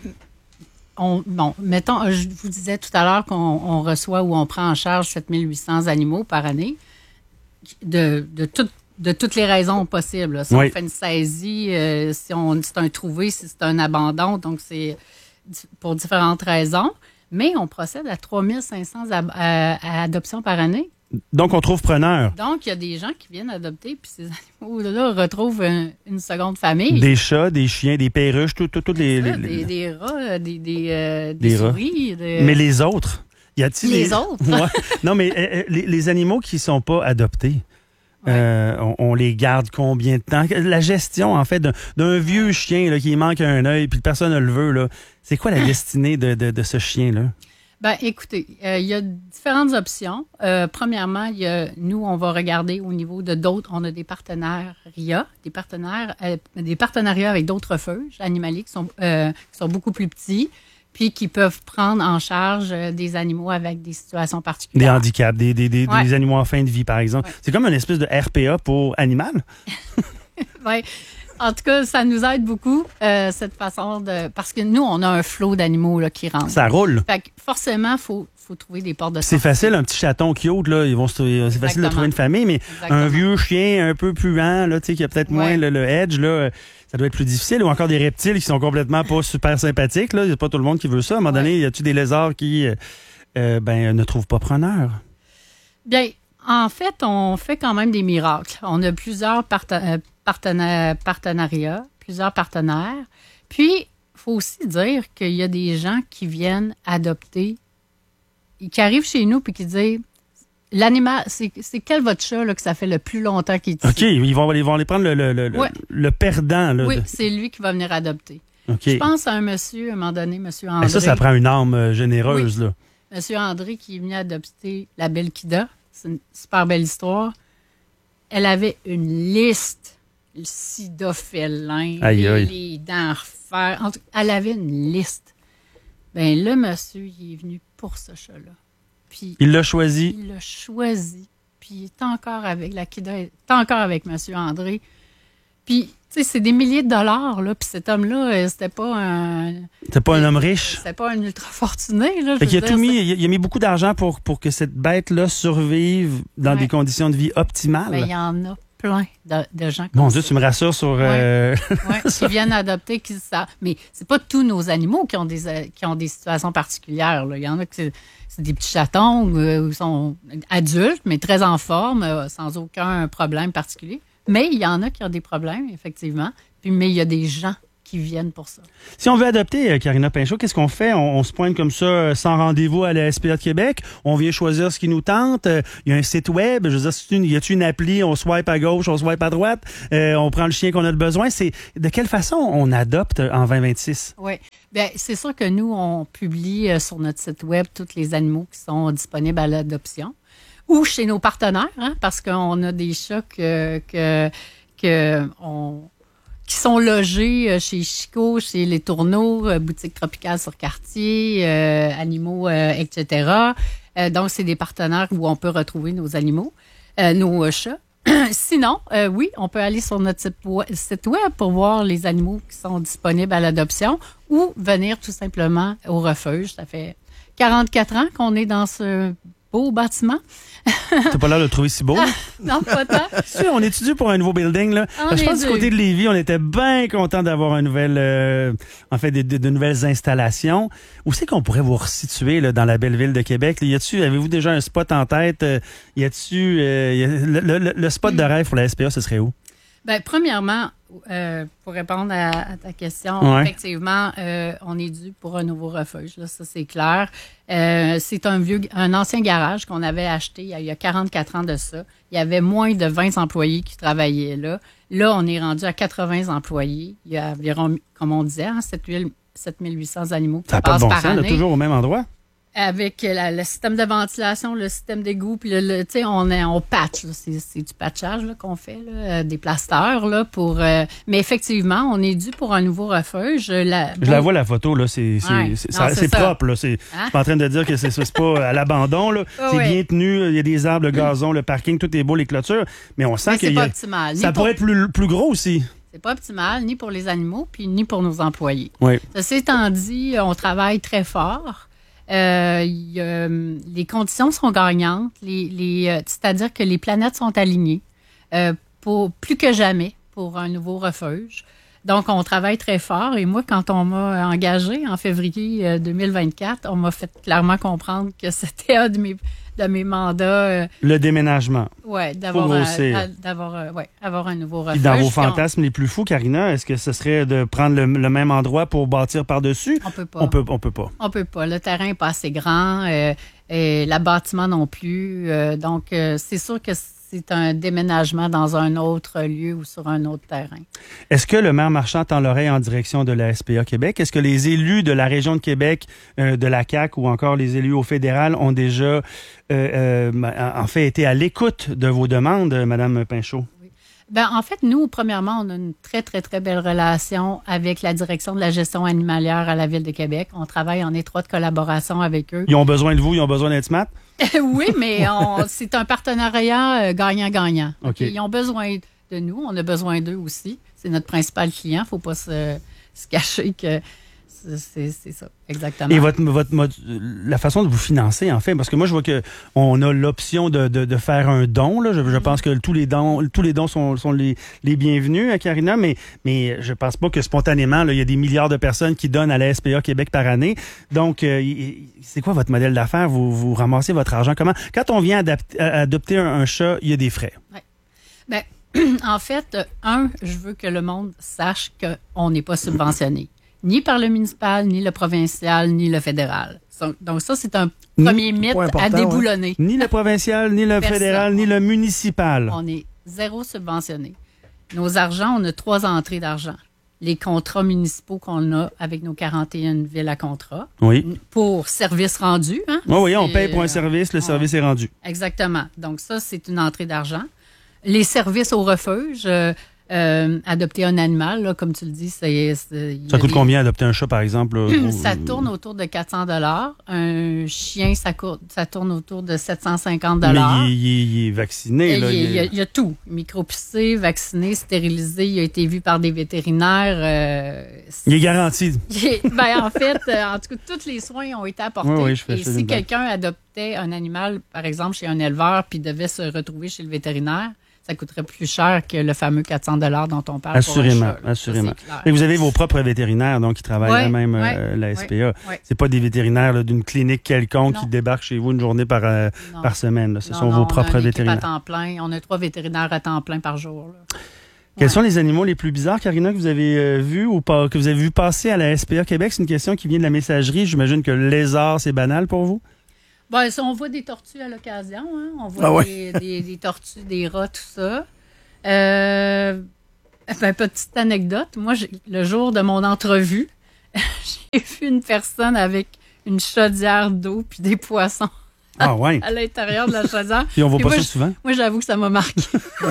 O: on, bon, mettons, je vous disais tout à l'heure qu'on on reçoit ou on prend en charge sept mille huit cents animaux par année de, de, tout- de toutes les raisons possibles. là. Si
B: Oui.
O: on fait une saisie, euh, si on, c'est un trouvé, si c'est un abandon, donc c'est di- pour différentes raisons. Mais on procède à trois mille cinq cents ab- à- à adoptions par année.
B: Donc, on trouve preneur.
O: Donc, il y a des gens qui viennent adopter, puis ces animaux-là retrouvent un- une seconde famille.
B: Des chats, des chiens, des perruches, tout, tout, tout les,
O: Ça,
B: les-
O: des,
B: les-
O: des rats, euh, des, des, euh, des
B: des rats.
O: souris. des-
B: Mais les autres? Y a-t-il
O: Les autres?
B: Ouais. Non, mais euh, euh, les, les animaux qui sont pas adoptés, euh, on, on les garde combien de temps? La gestion, en fait, d'un, d'un vieux chien là, qui manque un œil puis personne ne le veut, là, c'est quoi la destinée de, de, de ce chien-là?
O: Ben, écoutez, euh, il y a différentes options. Euh, premièrement, il y a, nous, on va regarder au niveau de d'autres. On a des partenariats, des partenaires, euh, des partenariats avec d'autres refuges animaliers qui sont, euh, qui sont beaucoup plus petits, puis qui peuvent prendre en charge euh, des animaux avec des situations
B: Des
O: particulières.
B: handicaps, des, des, des,
O: Ouais.
B: des animaux en fin de vie, par exemple. C'est comme une espèce de R P A pour animal.
O: Ouais. En tout cas, ça nous aide beaucoup, euh, cette façon de... Parce que nous, on a un flot d'animaux là, qui rentrent.
B: Ça roule.
O: Fait que forcément, il faut, faut trouver des portes de
B: C'est
O: sortie.
B: facile, un petit chaton cute, là, ils vont se- c'est facile de
O: Exactement.
B: trouver une famille, mais
O: Exactement.
B: un vieux chien un peu puant, là, tu sais, qui a peut-être moins
O: Ouais.
B: le, le edge, là, ça doit être plus difficile. Ou encore des reptiles qui sont complètement pas super sympathiques, là. Il n'y a pas tout le monde qui veut ça. À un moment donné, y a-tu des lézards qui, euh, euh, ben, ne trouvent pas preneur?
O: Bien, en fait, on fait quand même des miracles. On a plusieurs parten- euh, partena- partenariats, plusieurs partenaires. Puis, il faut aussi dire qu'il y a des gens qui viennent adopter, et qui arrivent chez nous puis qui disent l'animal, c'est, c'est quel votre chat là, que ça fait le plus longtemps qu'il est ici?
B: OK, ils vont, ils vont aller prendre le, le, le,
O: Ouais.
B: le perdant, là.
O: Oui,
B: de-
O: c'est lui qui va venir adopter.
B: OK.
O: Je pense à un monsieur, à un moment donné, monsieur
B: Ben,
O: André.
B: ça, ça prend une âme euh, généreuse,
O: Oui.
B: là.
O: Monsieur André qui est venu adopter la belle Kida. C'est une super belle histoire. Elle avait une liste. Le sida félin,
B: Aïe, aïe.
O: les dents à refaire. En tout cas, elle avait une liste. Ben le monsieur, il est venu pour ce chat-là. Puis
B: Il l'a choisi.
O: il l'a choisi. Puis il est encore avec la Kida, est encore avec monsieur André. Puis Tu sais, c'est des milliers de dollars, là, puis cet homme-là, euh, c'était pas un...
B: C'était pas un homme riche?
O: C'était pas un ultra-fortuné, là.
B: Fait qu'il a tout mis, il a mis beaucoup d'argent pour, pour que cette bête-là survive dans
O: Ouais.
B: des conditions de vie optimales.
O: Ben, il y en a plein de, de gens
B: Mon
O: comme
B: Dieu,
O: ça.
B: tu me rassures sur... euh,
O: Ouais, qui viennent adopter, qui ça. Mais c'est pas tous nos animaux qui ont des euh, qui ont des situations particulières, là. Il y en a qui c'est, c'est des petits chatons euh, qui sont adultes, mais très en forme, euh, sans aucun problème particulier. Mais il y en a qui ont des problèmes, effectivement. Puis, mais il y a des gens qui viennent pour ça.
B: Si on veut adopter euh, Karina Pinchot, qu'est-ce qu'on fait? On, on se pointe comme ça euh, sans rendez-vous à la S P A de Québec. On vient choisir ce qui nous tente. Euh, Il y a un site web. Je veux dire, c'est une, y a-t-il une appli? On swipe à gauche, on swipe à droite. Euh, on prend le chien qu'on a besoin. C'est de quelle façon on adopte en vingt vingt-six?
O: Oui. Bien, c'est sûr que nous, on publie euh, sur notre site web tous les animaux qui sont disponibles à l'adoption ou chez nos partenaires, hein, parce qu'on a des chats que, que, que on, qui sont logés chez Chico, chez Les Tourneaux, euh, Boutique Tropicale sur Cartier, euh, Animaux, euh, et cetera. Euh, donc, c'est des partenaires où on peut retrouver nos animaux, euh, nos euh, chats. Sinon, euh, oui, on peut aller sur notre site web, site web pour voir les animaux qui sont disponibles à l'adoption ou venir tout simplement au refuge. Ça fait quarante-quatre ans qu'on est dans ce beau bâtiment.
B: T'as pas l'air de le trouver si beau?
O: Non, pas tant.
B: Si, on est dû pour un nouveau building, là.
O: On
B: Je pense
O: est
B: du côté
O: dû.
B: de Lévis, on était bien content d'avoir un nouvel, euh, en fait, de, de, de nouvelles installations. Où c'est qu'on pourrait vous resituer, là, dans la belle ville de Québec? Là, y a-tu, avez-vous déjà un spot en tête? Euh, y a-tu, euh, y a- le, le- le spot de rêve pour la S P A, ce serait où?
O: Bien, premièrement, euh, pour répondre à, à ta question,
B: Ouais.
O: effectivement, euh, on est dû pour un nouveau refuge. Là, ça, c'est clair. Euh, c'est un vieux, un ancien garage qu'on avait acheté il y a, il y a quarante-quatre ans de ça. Il y avait moins de vingt employés qui travaillaient là. Là, on est rendu à quatre-vingts employés. Il y a environ, comme on disait, hein, sept mille huit cents animaux qui
B: Ça n'a pas
O: passent
B: de bon
O: par
B: sens, là,
O: année.
B: toujours au même endroit.
O: Avec la- le système de ventilation, le système d'égout, puis le, le- tu sais, on, est- on patch, là. c'est, c'est du patchage là, qu'on fait, là, euh, des plasteurs, là, pour... euh, mais effectivement, on est dû pour un nouveau refuge. La,
B: Je la vois, la photo, là, c'est, c'est,
O: Ouais.
B: c'est,
O: Non,
B: ça-
O: c'est
B: c'est
O: ça.
B: propre, là. C'est,
O: Hein?
B: Je suis pas en train de dire que c'est, c'est pas à l'abandon, là.
O: Ah
B: c'est
O: ouais.
B: bien tenu, il y a des arbres, le gazon, le parking, tout est beau, les clôtures. Mais on sent
O: Mais
B: qu'il
O: c'est
B: y a...
O: pas optimal. Ni
B: Ça
O: pour-
B: pourrait être plus, plus gros aussi.
O: C'est pas optimal, ni pour les animaux, puis ni pour nos employés.
B: Oui.
O: Ceci étant dit, on travaille très fort. Euh, il y a, hum, les conditions sont gagnantes. Les, les, euh, c'est-à-dire que les planètes sont alignées euh, pour, plus que jamais pour un nouveau refuge. Donc, on travaille très fort. Et moi, quand on m'a engagé en février euh, deux mille vingt-quatre, on m'a fait clairement comprendre que c'était un de mes, de mes mandats. euh,
B: Le déménagement.
O: ouais, d'avoir,
B: Faut
O: euh,
B: grossir.
O: à- d'avoir, euh, ouais, avoir un nouveau
B: Puis
O: refuge.
B: dans vos
O: Puis on-
B: fantasmes les plus fous, Karina, est-ce que ce serait de prendre le, le même endroit pour bâtir par-dessus?
O: On peut pas.
B: On peut, on peut pas.
O: On peut pas. Le terrain n'est pas assez grand. Euh, et le bâtiment non plus. Euh, donc, euh, c'est sûr que c'est un déménagement dans un autre lieu ou sur un autre terrain.
B: Est-ce que le maire Marchand tend l'oreille en direction de la S P A Québec? Est-ce que les élus de la région de Québec, euh, de la C A Q ou encore les élus au fédéral ont déjà, euh, euh, en fait, été à l'écoute de vos demandes, Mme Pinchot?
O: Ben, en fait, nous, premièrement, on a une très, très, très belle relation avec la direction de la gestion animalière à la Ville de Québec. On travaille en étroite collaboration avec eux.
B: Ils ont besoin de vous, ils ont besoin d'être smart?
O: Oui, mais on- c'est un partenariat euh, gagnant-gagnant.
B: OK.
O: Ils ont besoin de nous, on a besoin d'eux aussi. C'est notre principal client. Il ne faut pas se, se cacher que c'est, c'est- c'est ça, exactement.
B: Et votre, votre mode- la façon de vous financer, en fait, parce que moi, je vois que on a l'option de, de, de faire un don. Là. Je, je pense que tous les dons, tous les dons sont, sont les, les bienvenus, Karina, mais, mais je pense pas que spontanément, là, il y a des milliards de personnes qui donnent à la S P A Québec par année. Donc, euh, y- c'est quoi votre modèle d'affaires? Vous, vous ramassez votre argent comment? Quand on vient adapter- adopter un, un chat, il y a des frais.
O: Ouais. Ben, en fait, euh, un, je veux que le monde sache qu'on n'est pas subventionné, ni par le municipal, ni le provincial, ni le fédéral. So- Donc ça, c'est un premier mythe
B: Point important,
O: à déboulonner.
B: ouais. Ni le provincial, ni le
O: Personne.
B: fédéral, ni le municipal.
O: On est zéro subventionné. Nos argents, on a trois entrées d'argent. Les contrats municipaux qu'on a avec nos quarante et une villes à contrat.
B: Oui.
O: Pour services rendus. Hein?
B: Oui, oui, on
O: C'est,
B: paye pour un
O: euh,
B: service, le
O: on-
B: service est rendu.
O: Exactement. Donc ça, c'est une entrée d'argent. Les services au refuge, euh, Euh, adopter un animal, là, comme tu le dis, c'est... c'est
B: ça coûte
O: des...
B: combien adopter un chat, par exemple? Là?
O: Ça tourne autour de quatre cents dollars. Un chien, ça, coûte, ça tourne autour de sept cent cinquante dollars.
B: Mais il, il, il est vacciné.
O: Il,
B: là,
O: il,
B: il,
O: il, y a, il y a tout. Micropicé, vacciné, stérilisé. Il a été vu par des vétérinaires. Euh,
B: il est garanti.
O: Il est, ben, en fait, euh, en tout cas, tous les soins ont été apportés.
B: Oui, oui, je fais,
O: Et
B: je fais
O: si quelqu'un adoptait un animal, par exemple, chez un éleveur, puis devait se retrouver chez le vétérinaire, ça coûterait plus cher que le fameux quatre cents dollars dont on parle.
B: Assurément,
O: pour un chat,
B: assurément. Et vous avez vos propres vétérinaires, donc, qui travaillent
O: ouais,
B: là même
O: ouais,
B: euh, la S P A.
O: Ouais, ouais.
B: C'est pas des vétérinaires là, d'une clinique quelconque
O: non.
B: qui débarquent chez vous une journée par, euh, par semaine. Là. Ce
O: non,
B: sont
O: non,
B: vos
O: on
B: propres
O: a une
B: vétérinaires.
O: équipe à temps plein. On a trois vétérinaires à temps plein par jour. Là.
B: Quels
O: ouais.
B: sont les animaux les plus bizarres, Karina, que vous avez euh, vus ou pas, que vous avez vu passer à la S P A Québec? C'est une question qui vient de la messagerie. J'imagine que le lézard, c'est banal pour vous?
O: Ben, on voit des tortues à l'occasion. Hein? On voit
B: ah ouais.
O: des, des, des tortues, des rats, tout ça. Euh, ben, petite anecdote. Moi, le jour de mon entrevue, j'ai vu une personne avec une chaudière d'eau puis des poissons.
B: Ah ouais.
O: À l'intérieur de la chaudière.
B: Et on voit
O: puis
B: pas
O: moi,
B: ça souvent?
O: Moi, j'avoue que ça m'a marqué.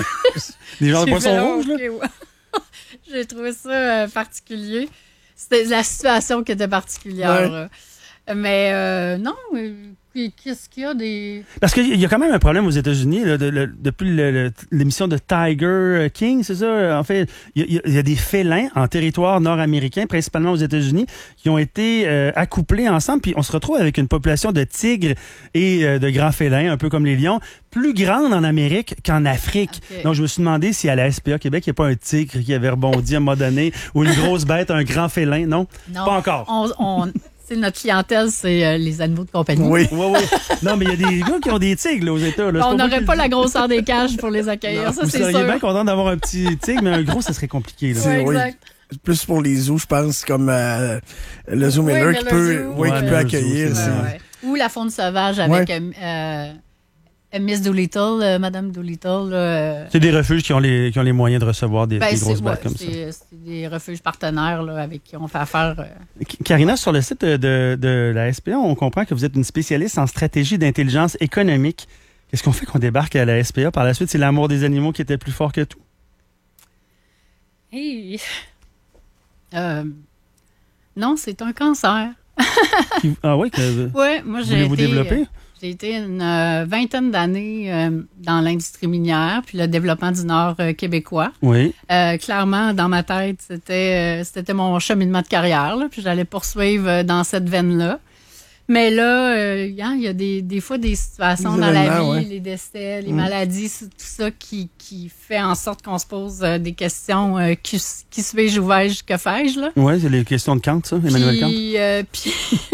B: Des genres de poissons
O: fait,
B: rouges,
O: okay,
B: là?
O: Ouais. J'ai trouvé ça euh, particulier. C'était la situation qui était particulière. Ouais. Mais euh, non, qu'est-ce qu'il y a des...
B: Parce qu'il y a quand même un problème aux États-Unis là, de, le, depuis le, le, l'émission de Tiger King, c'est ça? En fait, il y, y, y a des félins en territoire nord-américain, principalement aux États-Unis, qui ont été euh, accouplés ensemble, puis on se retrouve avec une population de tigres et euh, de grands félins, un peu comme les lions, plus grande en Amérique qu'en Afrique. Okay. Donc, je me suis demandé si à la S P A Québec, il n'y a pas un tigre qui avait rebondi à un moment donné, ou une grosse bête, un grand félin, non?
O: Non.
B: Pas encore.
O: On... on... Notre clientèle, c'est euh, les animaux de compagnie.
B: Oui, oui, oui. Non, mais il y a des gars qui ont des tigres là, aux États. Là.
O: On n'aurait pas la grosseur des cages pour les accueillir, non, ça, c'est sûr.
B: Vous seriez bien content d'avoir un petit tigre, mais un gros, ça serait compliqué. Là.
O: Oui, exact.
M: Oui. Plus pour les zoos, je pense, comme euh, le Zoo Miller
O: oui,
M: qui, peut, oui,
B: ouais,
M: qui peut accueillir.
B: Zoo,
O: ouais, ouais. Ou la faune sauvage avec... Ouais. Euh, Miss Doolittle, euh, Madame Doolittle. Euh...
B: C'est des refuges qui ont les, qui ont les moyens de recevoir des,
O: ben,
B: des grosses
O: ouais,
B: bêtes comme
O: c'est,
B: ça.
O: C'est des refuges partenaires là, avec qui on fait affaire. Euh...
B: Karina, sur le site de, de, de la S P A, on comprend que vous êtes une spécialiste en stratégie d'intelligence économique. Qu'est-ce qu'on fait qu'on débarque à la S P A? Par la suite, c'est l'amour des animaux qui était plus fort que tout?
O: Hey. Euh... Non, c'est un cancer.
B: Ah oui? Que...
O: Oui, moi j'ai
B: Voulez-vous
O: été...
B: développer?
O: J'ai été une euh, vingtaine d'années euh, dans l'industrie minière puis le développement du Nord euh, québécois.
B: Oui.
O: Euh, clairement, dans ma tête, c'était, euh, c'était mon cheminement de carrière. Là, puis j'allais poursuivre euh, dans cette veine-là. Mais là, euh, il y a des, des fois des situations
M: des
O: dans la vie,
M: ouais.
O: les décès, les
M: mmh.
O: maladies, tout ça qui, qui fait en sorte qu'on se pose euh, des questions. Euh, qui, qui suis-je, où vais-je, que fais-je? Là?
B: Oui, c'est les questions de Kant, ça, Emmanuel Kant.
O: Euh, puis...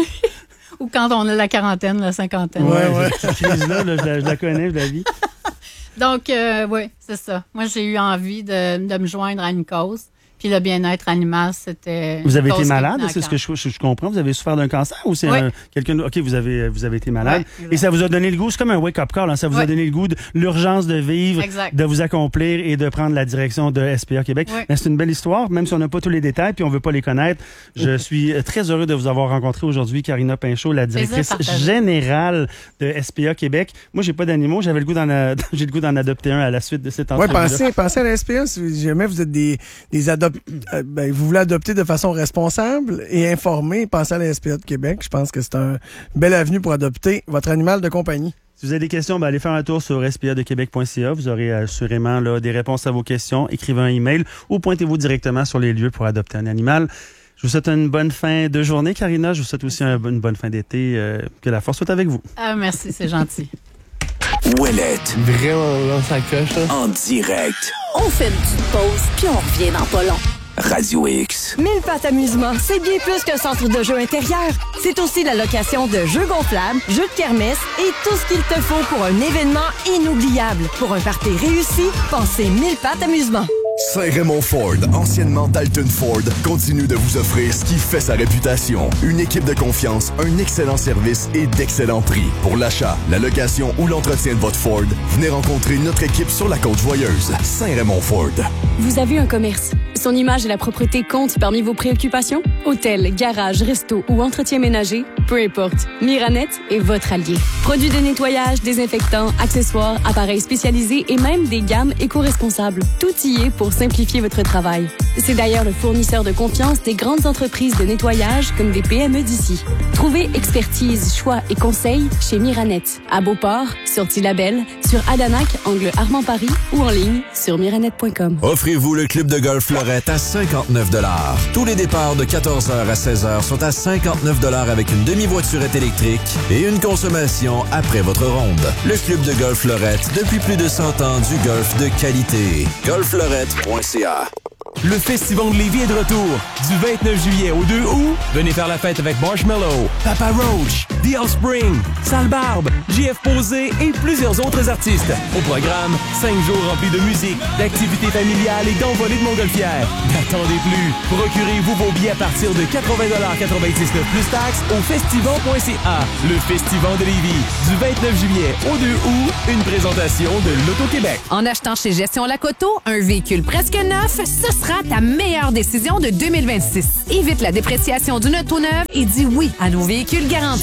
O: Ou quand on a la quarantaine, la cinquantaine.
B: Oui, oui. Cette crise-là, là, je, la, je la connais, je la vis.
O: Donc, euh, oui, c'est ça. Moi, j'ai eu envie de, de me joindre à une cause. Puis le bien-être animal, c'était...
B: Vous avez été malade, c'est ce que je, je, je comprends? Vous avez souffert d'un cancer ou c'est
O: oui.
B: un, quelqu'un... OK, vous avez, vous avez été malade.
O: Oui,
B: et ça vous a donné le goût, c'est comme un wake-up call, hein, ça vous
O: oui.
B: a donné le goût de l'urgence de vivre,
O: exact.
B: De vous accomplir et de prendre la direction de S P A Québec.
O: Oui.
B: Mais c'est une belle histoire, même si on n'a pas tous les détails puis on veut pas les connaître. Je suis très heureux de vous avoir rencontré aujourd'hui, Karina Pinchot, la directrice générale de S P A Québec. Moi, j'ai pas d'animaux, j'avais le goût d'en, a... j'ai le goût d'en adopter un à la suite de cette entrevue.
M: Oui, pensez, pensez à la S P A, si jamais vous êtes des, des adopteurs... Ben, vous voulez adopter de façon responsable et informée, pensez à la S P A de Québec. Je pense que c'est un belle avenue pour adopter votre animal de compagnie.
B: Si vous avez des questions, ben allez faire un tour sur s p a de québec point c a. Vous aurez assurément là, des réponses à vos questions. Écrivez un email ou pointez-vous directement sur les lieux pour adopter un animal. Je vous souhaite une bonne fin de journée, Karina. Je vous souhaite aussi un, une bonne fin d'été. Euh, que la force soit avec vous.
O: Ah, merci, c'est gentil.
D: Ouellette.
N: Vraiment, là, ça coche, là.
D: En direct.
E: On fait une petite pause, puis on revient dans pas long.
D: Radio X.
P: Mille Pattes Amusement, c'est bien plus qu'un centre de jeux intérieur. C'est aussi la location de jeux gonflables, jeux de kermesse et tout ce qu'il te faut pour un événement inoubliable. Pour un party réussi, pensez Mille Pattes Amusement.
Q: Saint-Raymond Ford, anciennement Dalton Ford, continue de vous offrir ce qui fait sa réputation. Une équipe de confiance, un excellent service et d'excellents prix. Pour l'achat, la location ou l'entretien de votre Ford, venez rencontrer notre équipe sur la Côte-Joyeuse. Saint-Raymond Ford.
R: Vous avez un commerce. Son image et la propreté comptent parmi vos préoccupations? Hôtel, garage, resto ou entretien ménager? Peu importe, Miranet est votre allié. Produits de nettoyage, désinfectants, accessoires, appareils spécialisés et même des gammes éco-responsables. Tout y est pour simplifier votre travail. C'est d'ailleurs le fournisseur de confiance des grandes entreprises de nettoyage comme des P M E d'ici. Trouvez expertise, choix et conseils chez Miranet. À Beauport, sur Tillabel, sur Adanac, angle Armand-Paris ou en ligne sur miranet point com.
G: Offrez-vous le club de golf Fleurette à cinquante-neuf dollars. Tous les départs de quatorze heures à seize heures sont à cinquante-neuf dollars avec une demi-voiturette électrique et une consommation après votre ronde. Le club de golf Fleurette, depuis plus de cent ans, du golf de qualité. golf fleurette point c a.
F: Le Festival de Lévis est de retour. Du vingt-neuf juillet au deux août, venez faire la fête avec Marshmello, Papa Roach, The Offspring, Sale Barbe, J F Posé et plusieurs autres artistes. Au programme, cinq jours remplis de musique, d'activités familiales et d'envolées de montgolfières. N'attendez plus. Procurez-vous vos billets à partir de quatre-vingts dollars quatre-vingt-dix-neuf plus taxes au festival point c a. Le Festival de Lévis, du vingt-neuf juillet au deux août, une présentation de l'Auto-Québec.
C: En achetant chez Gestion Lacoto, un véhicule presque neuf, ce sera ta meilleure décision de deux mille vingt-six. Évite la dépréciation d'une auto neuve et dis oui à nos véhicules garantis.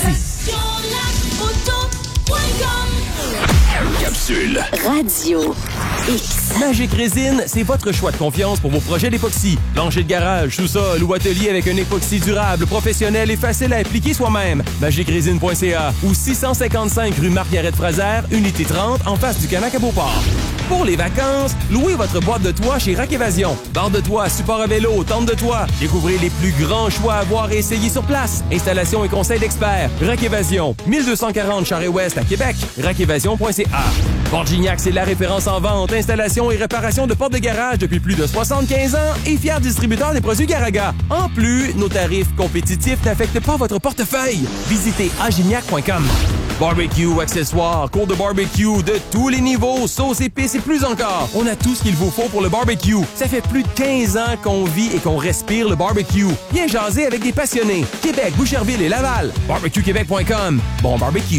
L: Capsule.
E: Radio X.
F: Magic Résine, c'est votre choix de confiance pour vos projets d'époxy. Plancher de garage, sous-sol ou atelier avec un époxy durable, professionnel et facile à appliquer soi-même. magic résine point c a ou six cent cinquante-cinq rue Marguerite-Fraser, unité trente, en face du Canac à Beauport. Pour les vacances, louez votre boîte de toit chez Rack Évasion. Barre de toit, support à vélo, tente de toit. Découvrez les plus grands choix à voir et essayer sur place. Installation et conseils d'experts. Rack Évasion, mille deux cent quarante Charest-Ouest à Québec. rack évasion point c a. Port Gignac, c'est la référence en vente, installation et réparation de portes de garage depuis plus de soixante-quinze ans et fier distributeur des produits Garaga. En plus, nos tarifs compétitifs n'affectent pas votre portefeuille. Visitez agignac point com. Barbecue, accessoires, cours de barbecue de tous les niveaux, sauce, épices et plus encore. On a tout ce qu'il vous faut pour le barbecue. Ça fait plus de quinze ans qu'on vit et qu'on respire le barbecue. Viens jaser avec des passionnés. Québec, Boucherville et Laval. barbecue québec point com. Bon barbecue.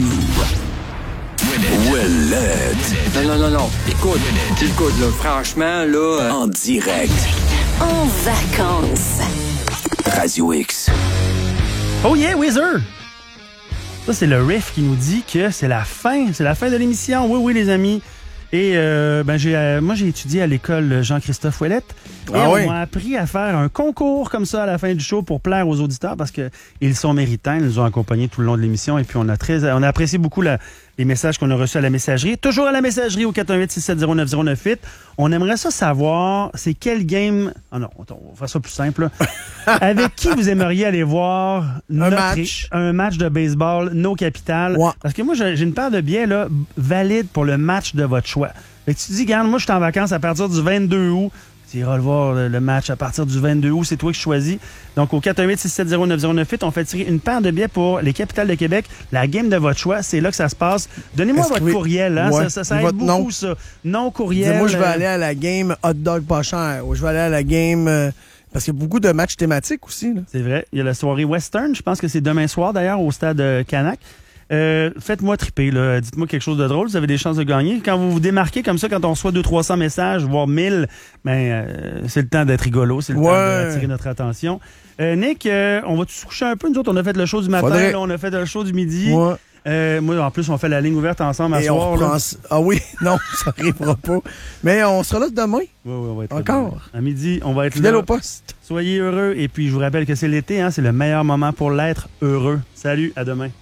L: Ouellette.
S: Non, non, non, non. Écoute, écoute, là, franchement, là... Euh...
L: En direct.
E: En vacances.
L: Radio X.
B: Oh yeah, Wizard! Ça, c'est le riff qui nous dit que c'est la fin. C'est la fin de l'émission. Oui, oui, les amis. Et euh, ben j'ai, euh, moi, j'ai étudié à l'école Jean-Christophe Ouellette. Et ah on oui. m'a appris à faire un concours comme ça à la fin du show pour plaire aux auditeurs parce qu'ils sont méritants. Ils nous ont accompagnés tout le long de l'émission. Et puis, on a très, on a apprécié beaucoup la, les messages qu'on a reçus à la messagerie. Toujours à la messagerie au quatre un huit, six sept zéro, neuf zéro neuf huit. On aimerait ça savoir, c'est quel game... Ah non, on va faire ça plus simple. Avec qui vous aimeriez aller voir
M: un match,
B: un match de baseball, nos capitales? Ouais. Parce que moi, j'ai une paire de billets là, valides pour le match de votre choix. Fait que tu te dis, regarde, moi, je suis en vacances à partir du vingt-deux août. Tu iras le voir, le match à partir du vingt-deux août. C'est toi qui choisis. Donc, au quatre un huit, six sept zéro, neuf zéro neuf huit, on fait tirer une paire de billets pour les capitales de Québec. La game de votre choix, c'est là que ça se passe. Donnez-moi votre courriel. Hein? Ouais. Ça, ça, ça aide beaucoup, nom. ça. Non courriel.
M: Moi, je vais aller à la game hot dog pas cher. Ou je vais aller à la game... Euh, parce qu'il y a beaucoup de matchs thématiques aussi.
B: C'est vrai. Il y a la soirée Western. Je pense que c'est demain soir, d'ailleurs, au stade Canac. Euh, faites-moi triper, là. Dites-moi quelque chose de drôle, vous avez des chances de gagner. Quand vous vous démarquez comme ça, quand on reçoit deux cents trois cents messages, voire mille, ben, euh, c'est le temps d'être rigolo, c'est le ouais. temps d'attirer notre attention. Euh, Nick, euh, on va se coucher un peu? Nous autres, on a fait le show du matin, là, on a fait le show du midi. Ouais. Euh, moi, en plus, on fait la ligne ouverte ensemble à
M: Et
B: soir.
M: On là. Ah oui, non, ça n'arrivera pas. Mais on sera là demain.
B: Oui, oui, on va être
M: Encore.
B: Là. À midi, on va être
M: Fidèle
B: là.
M: au poste.
B: Soyez heureux. Et puis, je vous rappelle que c'est l'été, hein, c'est le meilleur moment pour l'être heureux. Salut, à demain.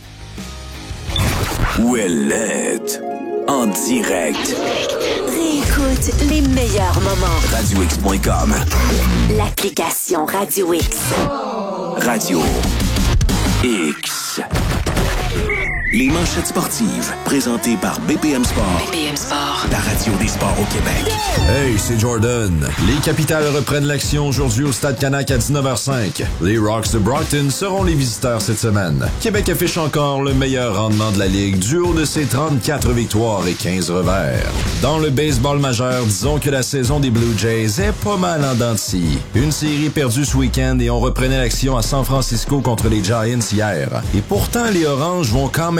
L: Ouellette. En direct.
E: Réécoute les meilleurs moments.
L: radio x point com.
E: L'application Radio X.
L: Radio X. Les manchettes sportives, présentées par B P M Sport.
E: B P M Sport.
L: La radio des sports au Québec.
G: Hey, c'est Jordan. Les Capitales reprennent l'action aujourd'hui au Stade Canac à dix-neuf heures cinq. Les Rocks de Brockton seront les visiteurs cette semaine. Québec affiche encore le meilleur rendement de la Ligue du haut de ses trente-quatre victoires et quinze revers. Dans le baseball majeur, disons que la saison des Blue Jays est pas mal en dents de scie. Une série perdue ce week-end et on reprenait l'action à San Francisco contre les Giants hier. Et pourtant, les Oranges vont quand même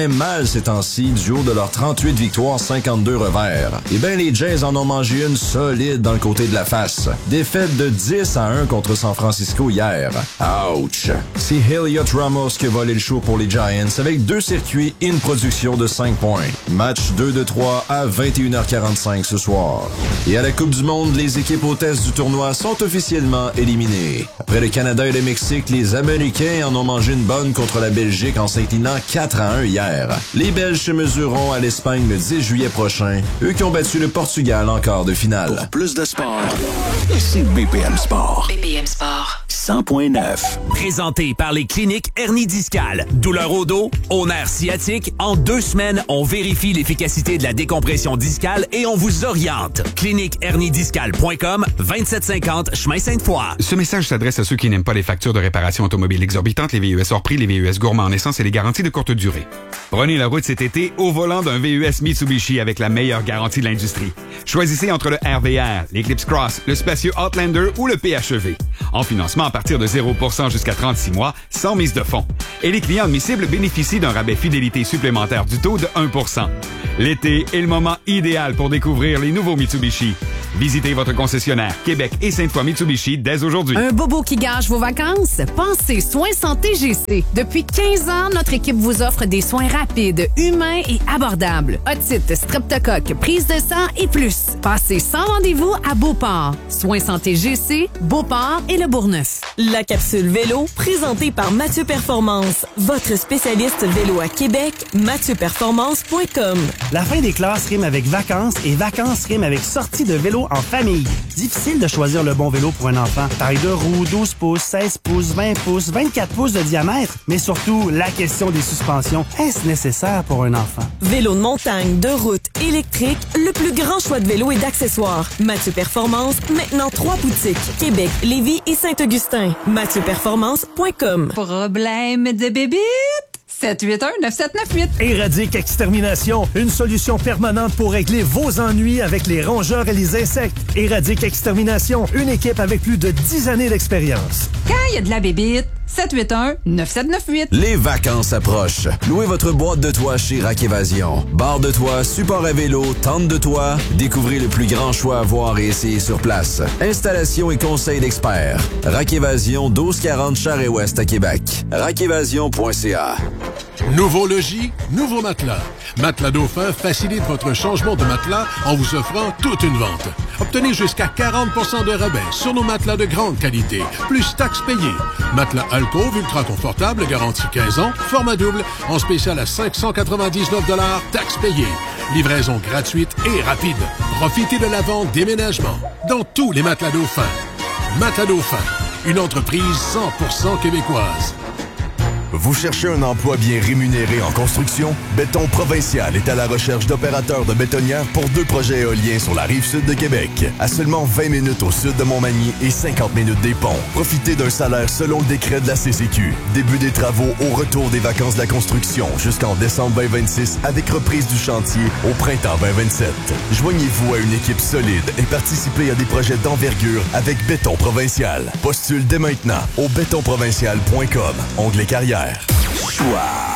G: même mal ces temps-ci du haut de leurs trente-huit victoires, cinquante-deux revers. Eh bien, les Jays en ont mangé une solide dans le côté de la face. Défaite de dix à un contre San Francisco hier. Ouch! C'est Heliot Ramos qui a volé le show pour les Giants avec deux circuits et une production de cinq points. Match deux de trois à vingt et une heures quarante-cinq ce soir. Et à la Coupe du Monde, les équipes hôtesses du tournoi sont officiellement éliminées. Après le Canada et le Mexique, les Américains en ont mangé une bonne contre la Belgique en s'inclinant quatre à un hier. Les Belges se mesureront à l'Espagne le dix juillet prochain, eux qui ont battu le Portugal en quart de finale.
D: Pour plus de sport, c'est B P M Sport.
E: B P M Sport.
D: cent point neuf.
L: Présenté par les cliniques hernie discale. Douleur au dos, au nerf sciatique. En deux semaines, on vérifie l'efficacité de la décompression discale et on vous oriente. clinique hernie discale point com, vingt-sept cinquante chemin Sainte-Foy.
T: Ce message s'adresse à ceux qui n'aiment pas les factures de réparation automobile exorbitantes, les V U S hors prix, les V U S gourmands en essence et les garanties de courte durée. Prenez la route cet été au volant d'un V U S Mitsubishi avec la meilleure garantie de l'industrie. Choisissez entre le R V R, l'Eclipse Cross, le spacieux Outlander ou le P H E V. En financement à partir de zéro pour cent jusqu'à trente-six mois, sans mise de fonds. Et les clients admissibles bénéficient d'un rabais fidélité supplémentaire du taux de un pour cent. L'été est le moment idéal pour découvrir les nouveaux Mitsubishi. Visitez votre concessionnaire Québec et Sainte-Foy Mitsubishi dès aujourd'hui.
C: Un bobo qui gâche vos vacances? Pensez Soins Santé G C. Depuis quinze ans, notre équipe vous offre des soins rapides, humains et abordables. Otite, streptocoque, prise de sang et plus. Passez sans rendez-vous à Beauport. Soins Santé G C, Beauport et Le Bourgneuf.
P: La capsule vélo, présentée par Mathieu Performance. Votre spécialiste vélo à Québec, mathieu performance point com.
B: La fin des classes rime avec vacances et vacances rime avec sortie de vélo en famille. Difficile de choisir le bon vélo pour un enfant. Taille de roue, douze pouces, seize pouces, vingt pouces, vingt-quatre pouces de diamètre. Mais surtout, la question des suspensions. Est-ce nécessaire pour un enfant?
P: Vélo de montagne, de route, électrique, le plus grand choix de vélos et d'accessoires. Mathieu Performance, maintenant trois boutiques. Québec, Lévis et Saint-Augustin. mathieu performance point com.
U: Problème de bébite? sept huit un neuf sept neuf huit.
V: Éradique Extermination, une solution permanente pour régler vos ennuis avec les rongeurs et les insectes. Éradique Extermination, une équipe avec plus de dix années d'expérience.
U: Quand il y a de la bébite, sept huit un neuf sept neuf huit.
G: Les vacances approchent. Louez votre boîte de toit chez Rack Évasion. Barre de toit, support à vélo, tente de toit. Découvrez le plus grand choix à voir et essayer sur place. Installation et conseils d'experts. Rack Évasion, douze quarante Charest-Ouest à Québec. rack évasion point c a.
W: Nouveau logis, nouveau matelas. Matelas Dauphin facilite votre changement de matelas en vous offrant toute une vente. Obtenez jusqu'à quarante pour cent de rabais sur nos matelas de grande qualité, plus taxes payées. Matelas Alcove ultra confortable, garantie quinze ans, format double, en spécial à cinq cent quatre-vingt-dix-neuf dollars, taxes payées. Livraison gratuite et rapide. Profitez de la vente déménagement dans tous les matelas Dauphin. Matelas Dauphin, une entreprise cent pour cent québécoise.
Q: Vous cherchez un emploi bien rémunéré en construction? Béton Provincial est à la recherche d'opérateurs de bétonnières pour deux projets éoliens sur la rive sud de Québec. À seulement vingt minutes au sud de Montmagny et cinquante minutes des ponts. Profitez d'un salaire selon le décret de la C C Q. Début des travaux au retour des vacances de la construction jusqu'en décembre vingt vingt-six avec reprise du chantier au printemps vingt vingt-sept. Joignez-vous à une équipe solide et participez à des projets d'envergure avec Béton Provincial. Postule dès maintenant au béton provincial point com. Onglet carrière.
D: Choix.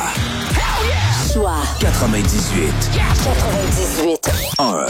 E: Choix.
D: quatre-vingt-dix-huit.
E: quatre-vingt-dix-huit.
D: un.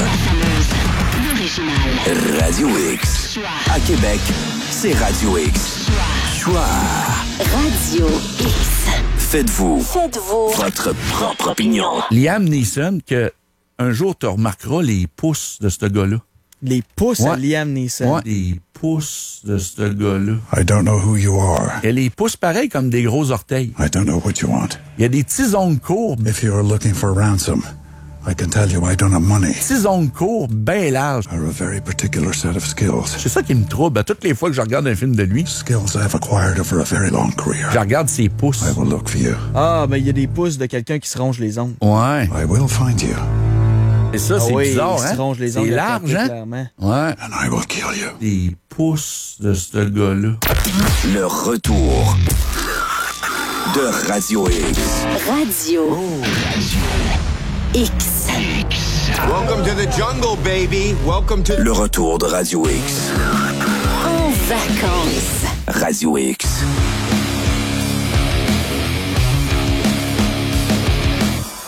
D: Radio X. À Québec, c'est Radio X. Choix.
E: Radio X.
D: Faites-vous.
E: Faites-vous.
D: Votre propre opinion.
X: Liam Neeson, que un jour tu remarqueras les pouces de ce gars-là.
M: Les pouces
X: ouais.
M: à Liam Neeson.
X: Ouais, les pouces de ce gars-là.
Y: I don't know who you are.
X: Il y a les pouces pareils comme des gros orteils.
Y: I don't know what you want.
X: Il y a des petits ongles courbes.
Y: If you're looking for ransom, I can tell you I don't have money.
X: Petits ongles courbes, bien larges.
Y: Are a very particular set of skills.
X: C'est ça qui me trouble. À toutes les fois que je regarde un film de lui,
Y: skills I've acquired over a very long career.
X: Je regarde ses pouces.
Y: I will look for you.
M: Ah, mais il y a des pouces de quelqu'un qui se ronge les ongles.
X: Ouais.
Y: I will find you.
X: Et ça,
M: ah
X: c'est
M: oui,
X: bizarre,
M: il
X: hein?
M: se ronge les ongles.
X: C'est large, hein?
M: Clairement.
X: Ouais.
Y: And I will kill you.
X: Des pouces de ce gars-là.
D: Le retour de Radio X.
E: Radio
D: oh.
E: X.
Z: Welcome to the jungle, baby. Welcome to...
D: Le retour de Radio X.
E: En vacances.
D: Radio X.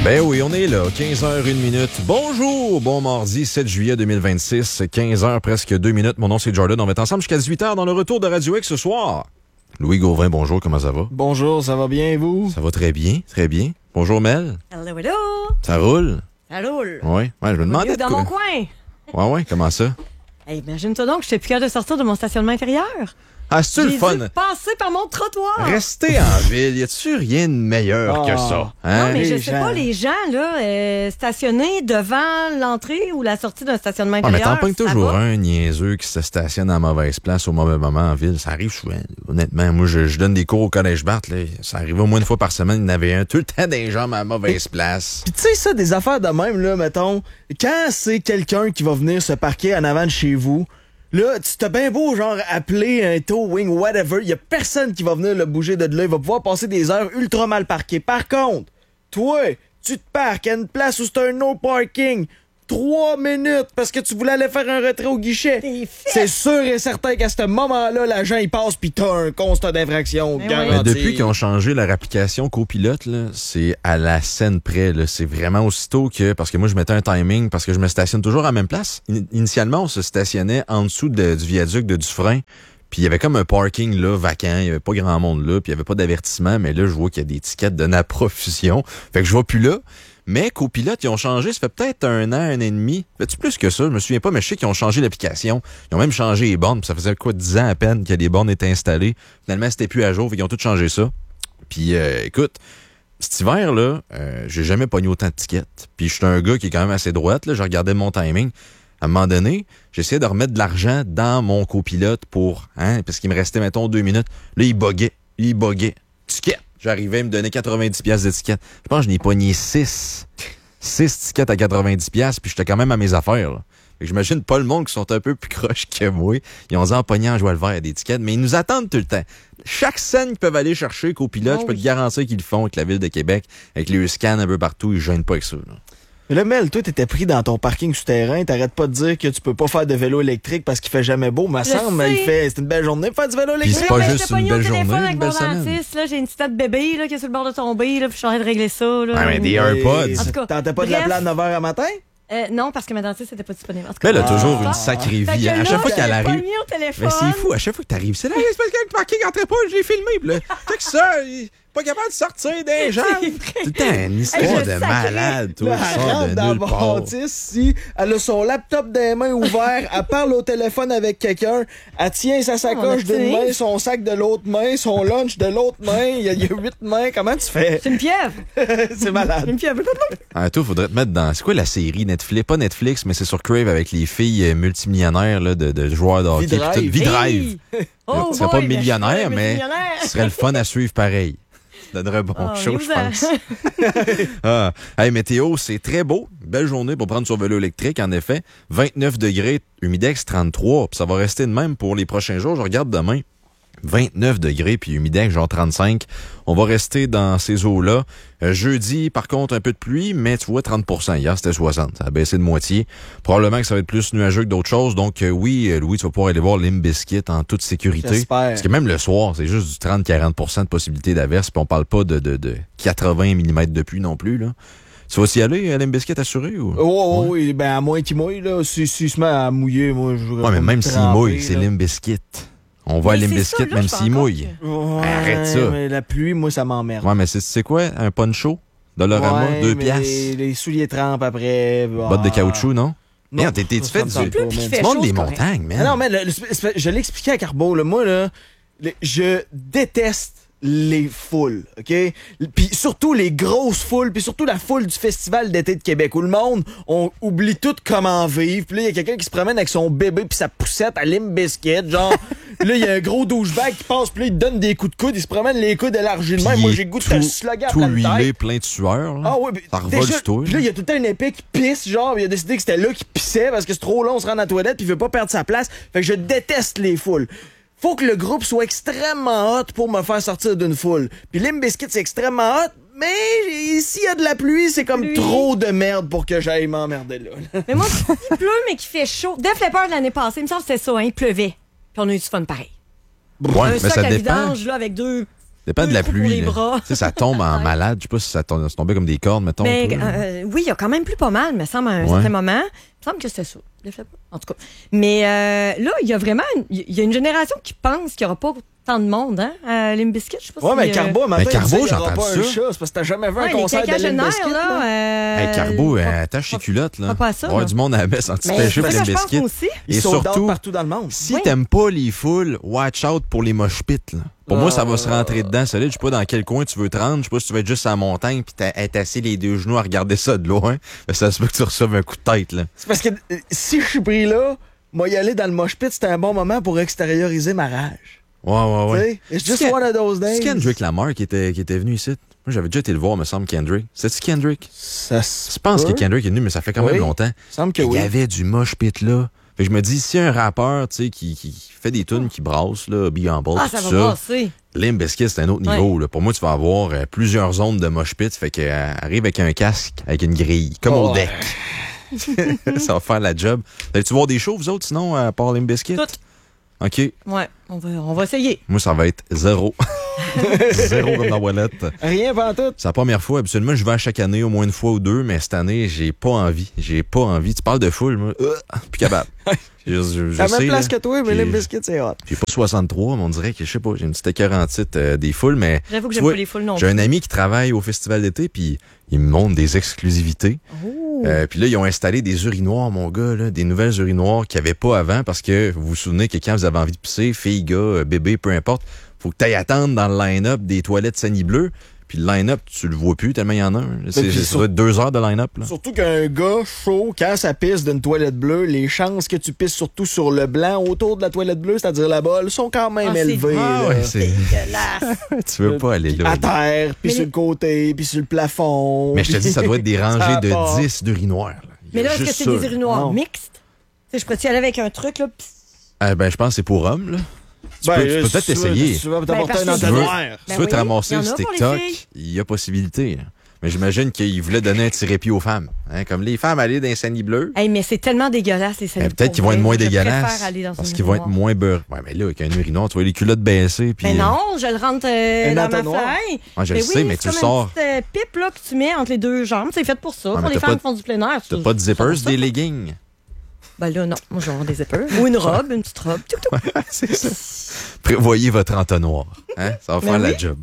A: Ben oui, on est là, quinze heures une minute. Bonjour, bon mardi, sept juillet deux mille vingt-six, quinze heures presque deux minutes. Mon nom c'est Jordan, on va être ensemble jusqu'à dix-huit heures dans le retour de Radio X ce soir. Louis Gauvin, bonjour, comment ça va?
H: Bonjour, ça va bien et vous?
A: Ça va très bien, très bien. Bonjour Mel.
P: Hello, hello.
A: Ça roule?
P: Ça roule.
A: Oui, ouais, je me demandais...
P: Dans
A: quoi...
P: mon coin.
A: Ouais, ouais, comment ça?
P: Hey, imagine-toi donc que j'étais plus capable de sortir de mon stationnement intérieur.
A: Ah, c'est-tu le fun?
P: J'ai dû passer par mon trottoir.
A: Rester en ville, y a-tu rien de meilleur oh. que ça? Hein?
P: Non, mais je
A: les
P: sais
A: gens.
P: pas, les gens, là, euh, stationnés devant l'entrée ou la sortie d'un stationnement
A: Ah, mais
P: intérieur.
A: t'en pognes
P: ça
A: toujours
P: va?
A: un niaiseux qui se stationne à mauvaise place au mauvais moment en ville. Ça arrive souvent. Honnêtement, moi, je, je donne des cours au Collège Barthes. Là. Ça arrivait au moins une fois par semaine. Il y en avait un tout le temps des jambes à mauvaise place.
H: Puis tu sais, ça, des affaires de même, là, mettons, quand c'est quelqu'un qui va venir se parquer en avant de chez vous, là, tu t'as bien beau, genre, appeler un towing, whatever, il y a personne qui va venir le bouger de là. Il va pouvoir passer des heures ultra mal parquées. Par contre, toi, tu te parques à une place où c'est un no parking. Trois minutes parce que tu voulais aller faire un retrait au guichet. C'est sûr et certain qu'à ce moment-là, l'agent, il passe pis t'as un constat d'infraction garanti.
A: Mais depuis qu'ils ont changé leur application copilote, là, c'est à la scène près. Là. C'est vraiment aussitôt que... Parce que moi, je mettais un timing parce que je me stationne toujours à la même place. In- initialement, on se stationnait en dessous de, du viaduc de Dufresne. Puis il y avait comme un parking là, vacant. Il y avait pas grand monde là. Puis il y avait pas d'avertissement. Mais là, je vois qu'il y a des tickets de à profusion. Fait que je vois plus là. Mais copilote, ils ont changé, ça fait peut-être un an, un an et demi. Fait-tu plus que ça? Je me souviens pas, mais je sais qu'ils ont changé l'application. Ils ont même changé les bornes. Ça faisait quoi, dix ans à peine que les bornes étaient installées. Finalement, c'était plus à jour, fait qu'ils ont tout changé ça. Puis, euh, écoute, cet hiver-là, euh, j'ai jamais pogné autant de tickets. Puis, je suis un gars qui est quand même assez droite, là. Je regardais mon timing. À un moment donné, j'essayais de remettre de l'argent dans mon copilote pour, hein, parce qu'il me restait, mettons, deux minutes. Là, il buguait. Il buguait. Ticket. J'arrivais à me donner quatre-vingt-dix piastres de tickets. Je pense que je n'ai pogné six. six tickets à quatre-vingt-dix piastres, puis j'étais quand même à mes affaires. Là. Fait que j'imagine pas le monde qui sont un peu plus croches que moi. Ils ont dit en pognant en joie le vert des tickets, mais ils nous attendent tout le temps. Chaque scène qu'ils peuvent aller chercher, copilote, oh, je peux oui. te garantir qu'ils le font avec la Ville de Québec, avec les scans un peu partout, ils ne gênent pas avec ça. Là.
H: Mais là, Mel, toi, t'étais pris dans ton parking souterrain. T'arrêtes pas de dire que tu peux pas faire de vélo électrique parce qu'il fait jamais beau. Mais ça semble, il fait, c'est une belle journée pour faire du vélo électrique.
A: Puis c'est pas juste une belle journée,
P: avec
A: une belle
P: mon
A: semaine.
P: dentiste, là, j'ai une petite tête bébé là, qui est sur le bord de tomber. Là, puis je suis en train de régler ça. Là.
A: Ouais, mais des AirPods.
P: En tout cas,
H: t'entends pas de la
P: bref,
H: plate neuf heures à matin?
P: Euh, non, parce que ma dentiste n'était pas disponible. En tout
A: cas, elle a
P: ah,
A: toujours
P: ah,
A: une sacrée
P: ah,
A: vie. À
P: là,
A: chaque fois qu'elle arrive.
P: Mais
A: c'est fou, à chaque fois que t'arrives, c'est là, c'est parce que le parking entrait pas, j'ai filmé. Puis là, check ça, il est pas capable de sortir des gens. Tout le temps, une histoire
H: hey,
A: de malade, tout
H: ça.
A: Elle
H: rentre dans la bâtisse, si elle a son laptop des mains ouvert, elle parle au téléphone avec quelqu'un, elle tient sa sacoche oh, d'une main, son sac de l'autre main, son lunch de l'autre main, il y, y a huit mains, comment tu fais?
P: C'est une pieuvre.
H: C'est malade.
P: C'est une pieuvre.
A: Ah, toi, faudrait te mettre dans, c'est quoi la série Netflix? Pas Netflix, mais c'est sur Crave avec les filles multimillionnaires là, de, de joueurs de hockey.
H: V-Drive.
A: V-Drive.
P: Hey. Oh,
A: tu serais
P: boy,
A: pas millionnaire, mais
P: ce
A: serait le fun à suivre pareil. Ça donnerait un bon
P: oh,
A: show, je pense. ah. Hey, météo, c'est très beau. Belle journée pour prendre son vélo électrique, en effet. vingt-neuf degrés, humidex trente-trois. Puis ça va rester de même pour les prochains jours. Je regarde demain. vingt-neuf degrés, puis humidex, genre trente-cinq. On va rester dans ces eaux-là. Euh, jeudi, par contre, un peu de pluie, mais tu vois, trente pour cent. Hier, c'était soixante. Ça a baissé de moitié. Probablement que ça va être plus nuageux que d'autres choses. Donc, euh, oui, Louis, tu vas pouvoir aller voir Limp Bizkit en toute sécurité.
H: J'espère.
A: Parce que même le soir, c'est juste du trente à quarante pour cent de possibilité d'averse, puis on parle pas de, de, de quatre-vingts millimètres de pluie non plus, là. Tu vas s'y aller, à Limp Bizkit assuré, ou?
H: Oh, oh ouais. oui, ben, à moins qu'il mouille, là. Si, si se met à mouiller, moi, je voudrais.
A: Ouais, mais même s'il mouille, c'est Limp Bizkit. On va à Limp Bizkit même s'il mouille.
H: Ouais,
A: arrête ça.
H: Mais la pluie, moi, ça m'emmerde.
A: Ouais, mais c'est, c'est quoi? Un poncho? Dollarama?
H: Ouais,
A: deux
H: mais
A: piastres?
H: Les, les souliers trempes après. Bah...
A: Bottes de caoutchouc, non?
H: Non,
A: t'es, t'es, tu fais du... Tu montes des montagnes, man.
H: Ah non, mais le, le, je l'ai expliqué à Carbo, là. Moi, là, le, je déteste les foules, OK? Puis surtout les grosses foules, puis surtout la foule du Festival d'été de Québec, où le monde, on oublie tout comment vivre. Puis là, il y a quelqu'un qui se promène avec son bébé puis sa poussette à Limp Bizkit, genre... là, il y a un gros douchebag qui passe, puis là, il te donne des coups de coude, il se promène les coudes élargis de même. Moi, j'ai le goût de te slugger à
A: tout
H: plein de
A: huilé,
H: tête.
A: plein de sueur, là.
H: Ah ouais,
A: ça revole du tout.
H: Puis là, il y a tout le temps un épée qui pisse, genre, il a décidé que c'était là qui pissait parce que c'est trop long, on se rend à la toilette, puis il veut pas perdre sa place. Fait que je déteste les foules. Faut que le groupe soit extrêmement hot pour me faire sortir d'une foule. Puis Limp Bizkit, c'est extrêmement hot, mais s'il y a de la pluie, c'est comme pluie. Trop de merde pour que j'aille m'emmerder là.
P: Mais moi, il pleut, mais qu'il fait chaud. Def Leppard l'année passée, il me semble que c'était ça, hein, il pleuvait. Puis on a eu du fun pareil.
A: Ouais,
P: un
A: mais
P: sac
A: ça
P: à
A: dépend.
P: vidange, là, avec deux
A: Dépend de la
P: Pour
A: pluie.
P: les
A: là.
P: bras.
A: Tu sais, ça tombe en malade. Je sais pas si ça tombe- ça tombait comme des cordes, mettons.
P: Mais,
A: toi, là.
P: euh, oui, il y a quand même plus pas mal, me semble, à un
A: Ouais.
P: certain moment. Il me semble que c'était ça. Je l'ai fait pas. En tout cas. Mais euh, là, il y a vraiment une, il y a une génération qui pense qu'il n'y aura pas tant de monde, hein, à Limp Bizkit. Je sais pas
H: Ouais,
P: si,
H: mais
P: euh,
H: Carbo, un matin,
A: Ben, Carbo,
H: il disait, il y aura
A: j'entends
H: pas
A: ça.
H: un chat. C'est parce que t'as jamais vu un
P: ouais, les
H: concert de Limp
P: quinquagénaires,
H: Bizkit.
P: là. euh,
A: Hey, Carbo, euh, attache ses culottes. Là.
P: pas à ça,
A: Il va y avoir
P: là.
A: du monde à la messe
P: Mais
A: anti-péché
P: c'est
A: pour
P: ça
A: les
P: que je pense
A: biscuits.
P: aussi.
H: Ils
A: Et
H: sold out
A: surtout,
H: partout dans le monde.
A: si
P: Oui.
A: t'aimes pas les foules, watch out pour les mosh pits. Là. Pour moi, ça va se rentrer dedans solide. Je sais pas dans quel coin tu veux te rendre. Je sais pas si tu vas être juste à la montagne puis t'as- être assis les deux genoux à regarder ça de loin. Mais ça se peut que tu reçoives un coup de tête. Là.
H: C'est parce que euh, si je suis pris là, moi y aller dans le mosh pit, c'était un bon moment pour extérioriser ma rage.
A: Ouais, ouais, ouais.
H: Tu sais, it's just
A: C'est-
H: one of those days.
A: C'est Kendrick Lamar qui était, qui était venu ici. Moi, j'avais déjà été le voir, me semble, Kendrick. C'est-tu Kendrick?
H: Ça se
A: Je pense
H: peut.
A: que Kendrick est venu, mais ça fait quand
H: Oui.
A: même longtemps.
H: Semble que
A: Il
H: oui.
A: y avait du mosh pit là. Fait que je me dis, si un rappeur, tu sais, qui, qui fait des tunes qui brassent, là, Be Humble,
P: Ah,
A: tout
P: ça va
A: ça,
P: passer.
A: Limp Bizkit, c'est un autre
P: Ouais.
A: niveau. Là. Pour moi, tu vas avoir euh, plusieurs zones de mosh pit. Fait que euh, arrive avec un casque, avec une grille, comme
H: Oh,
A: au deck. Ça va faire la job. Allez-tu voir des shows, vous autres, sinon, à part Limp Bizkit?
P: Toutes.
A: OK.
P: Ouais, on va, on va essayer.
A: Moi, ça va être zéro. Zéro comme dans Wallet.
H: Rien pas tout.
A: C'est la première fois. Absolument, je vais à chaque année au moins une fois ou deux, mais cette année, j'ai pas envie. J'ai pas envie. Tu parles de foule, moi. Euh, plus capable. je, je, je
H: À la
A: sais,
H: même place
A: là,
H: que toi, mais
A: j'ai-
H: Limp Bizkit, c'est hot.
A: J'ai pas soixante-trois, mais on dirait que, je sais pas, j'ai une petite écœur en titre euh, des foules, mais.
P: J'avoue que
A: tu
P: j'aime
A: vois,
P: pas les foules non
A: J'ai
P: plus.
A: un ami qui travaille au Festival d'été, puis il me montre des exclusivités.
P: Oh.
A: Euh, puis là, ils ont installé des urinoirs, mon gars, là, des nouvelles urinoirs qu'il n'y avait pas avant, parce que vous vous souvenez que quand vous avez envie de pisser, fille, gars, euh, bébé, peu importe, faut que tu ailles attendre dans le line-up des toilettes Sani Bleu. Puis le line-up, tu le vois plus tellement il y en a un. C'est,
H: puis
A: ça
H: sur-
A: doit être deux heures de line-up. Là.
H: Surtout qu'un gars chaud, quand ça pisse d'une toilette bleue, les chances que tu pisses surtout sur le blanc autour de la toilette bleue, c'est-à-dire la bolle, sont quand même
P: Ah, c'est-
H: élevées.
A: Ah
H: là.
A: ouais, c'est...
P: Dégueulasse.
A: tu veux pas aller là.
H: À terre, puis
P: Mais
H: sur
P: les-
H: le côté, puis sur le plafond.
A: Mais je te dis, ça doit être des
H: Ça
A: rangées de
H: part.
A: dix d'urinoirs. là. Il y
P: Mais
A: a
P: là, est-ce que
A: juste
P: c'est
A: ça,
P: des
A: là.
P: urinoirs
H: Non.
P: mixtes? Tu sais, je pourrais y aller avec un truc, là. pis-
A: Ah, ben, je pense que c'est pour hommes, là. Tu peux, tu peux peut-être essayer.
H: Tu vas
P: Ben,
H: t'apporter
P: parce
H: un
P: que
A: Tu veux,
H: entonnoir.
P: Ben
A: tu veux te
P: oui,
A: ramasser
P: il y en
A: sur
P: a pour les
A: TikTok,
P: filles.
A: il y a possibilité. là. Mais j'imagine qu'il voulait donner un petit répit aux femmes. Hein, comme les femmes aller dans les Sani Bleu.
P: Hey, mais c'est tellement dégueulasse, les
A: Ben,
P: salades.
A: peut-être qu'ils vont être moins dégueulasses.
P: préfère aller dans
A: Parce
P: une
A: qu'ils vont être
P: urinoir.
A: moins beurre. Ouais, mais là, avec un urinoir, tu vois les culottes baissées. Puis,
P: Mais
A: euh,
P: non, je le rentre euh,
H: Un
P: dans ma
H: entonnoir.
P: fly.
A: Ouais, je
P: Ben
A: le
P: oui,
A: sais, mais
P: c'est
A: tu le
P: comme
A: sors.
P: une petite euh, pipe là, que tu mets entre les deux jambes. C'est fait pour ça,
A: Ouais,
P: pour
A: mais
P: les
A: t'as
P: femmes
A: pas-
P: qui font du plein air.
A: T'as
P: Ça,
A: pas de
P: ça
A: zippers,
P: va ça.
A: des leggings.
P: Ben là, non. Moi, je vais avoir des zippers. Ou une robe, une petite robe. Tout, tout.
A: C'est ça. Prévoyez votre entonnoir. Hein? Ça va
P: Ben
A: faire la
P: oui.
A: job.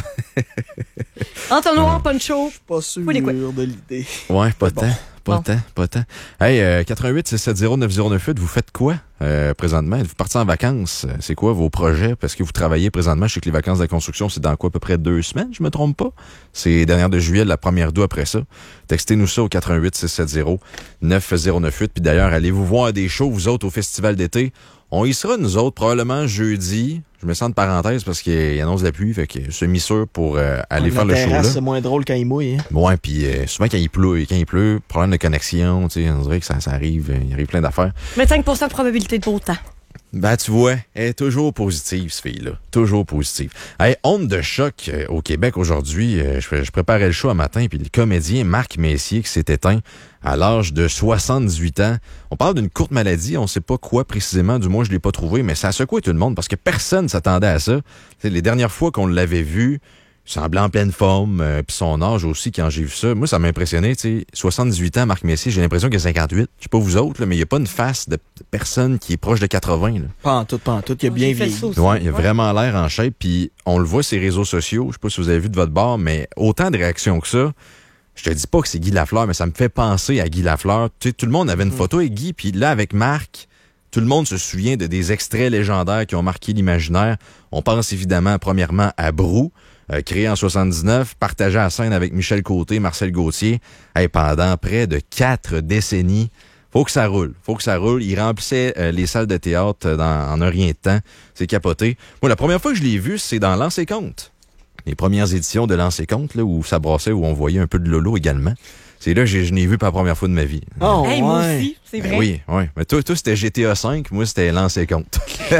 P: Entonnoir, poncho.
H: Pas sûr
P: Faut les quoi?
H: de l'idée.
A: Ouais, pas tant. Pas
P: Bon.
A: tant, pas tant. Hey, euh, quatre un huit six sept zéro neuf zéro neuf huit, vous faites quoi euh, présentement? Vous partez en vacances? C'est quoi vos projets? Parce que vous travaillez présentement. Je sais que les vacances de la construction, c'est dans quoi? À peu près deux semaines, je me trompe pas? C'est dernière de juillet, la première d'août après ça. Textez-nous ça au quatre un huit six sept zéro neuf zéro neuf huit. Puis d'ailleurs, allez-vous voir des shows, vous autres, au festival d'été. On y sera, nous autres, probablement jeudi. Je me sens de parenthèse parce qu'il annonce la pluie, fait que je suis mis sûr pour euh, aller
H: La
A: faire le show
H: terrasse,
A: là.
H: c'est moins drôle quand il mouille. Hein.
A: Ouais, puis euh, souvent quand il pleut, quand il pleut, problème de connexion, tu sais, on dirait que ça, ça arrive, euh, il arrive plein d'affaires.
P: vingt-cinq pour cent de probabilité de beau temps.
A: Ben, tu vois, elle est toujours positive, cette fille-là. Toujours positive. Hey, onde de choc euh, au Québec aujourd'hui. Euh, je, je préparais le show un matin, puis le comédien Marc Messier qui s'est éteint à l'âge de soixante-dix-huit ans. On parle d'une courte maladie, on sait pas quoi précisément, du moins je l'ai pas trouvé, mais ça a secoué tout le monde parce que personne s'attendait à ça. T'sais, les dernières fois qu'on l'avait vu, il semblait en pleine forme, euh, puis son âge aussi, quand j'ai vu ça, moi, ça m'a impressionné, tu sais, soixante-dix-huit ans, Marc Messier, j'ai l'impression qu'il a cinquante-huit. Je sais pas vous autres, là, mais il n'y a pas une face de personne qui est proche de quatre-vingts. Là.
H: Pas en tout, pas en tout. Il a bien
P: J'ai fait
H: vieilli.
P: ça aussi.
A: Ouais, il a vraiment l'air en shape, puis on le voit sur les réseaux sociaux, je sais pas si vous avez vu de votre bord, mais autant de réactions que ça. Je te dis pas que c'est Guy Lafleur, mais ça me fait penser à Guy Lafleur. Tu sais, tout le monde avait une photo avec Guy, puis là, avec Marc, tout le monde se souvient de des extraits légendaires qui ont marqué l'imaginaire. On pense évidemment, premièrement, à Brou, euh, créé en soixante-dix-neuf, partagé à scène avec Michel Côté, Marcel Gauthier, hey, pendant près de quatre décennies. Faut que ça roule, faut que ça roule. Il remplissait euh, les salles de théâtre dans, en un rien de temps. C'est capoté. Moi, la première fois que je l'ai vu, c'est dans Lancer Compte. Les premières éditions de Lancer Compte, là, où ça brassait, où on voyait un peu de Lolo également. C'est là que j'ai- je n'ai vu pour la première fois de ma vie.
H: Oh,
P: Hey,
H: ouais.
P: moi aussi, c'est vrai.
A: Ben oui, oui. Mais toi, toi c'était G T A cinq, moi, c'était Lancer Compte.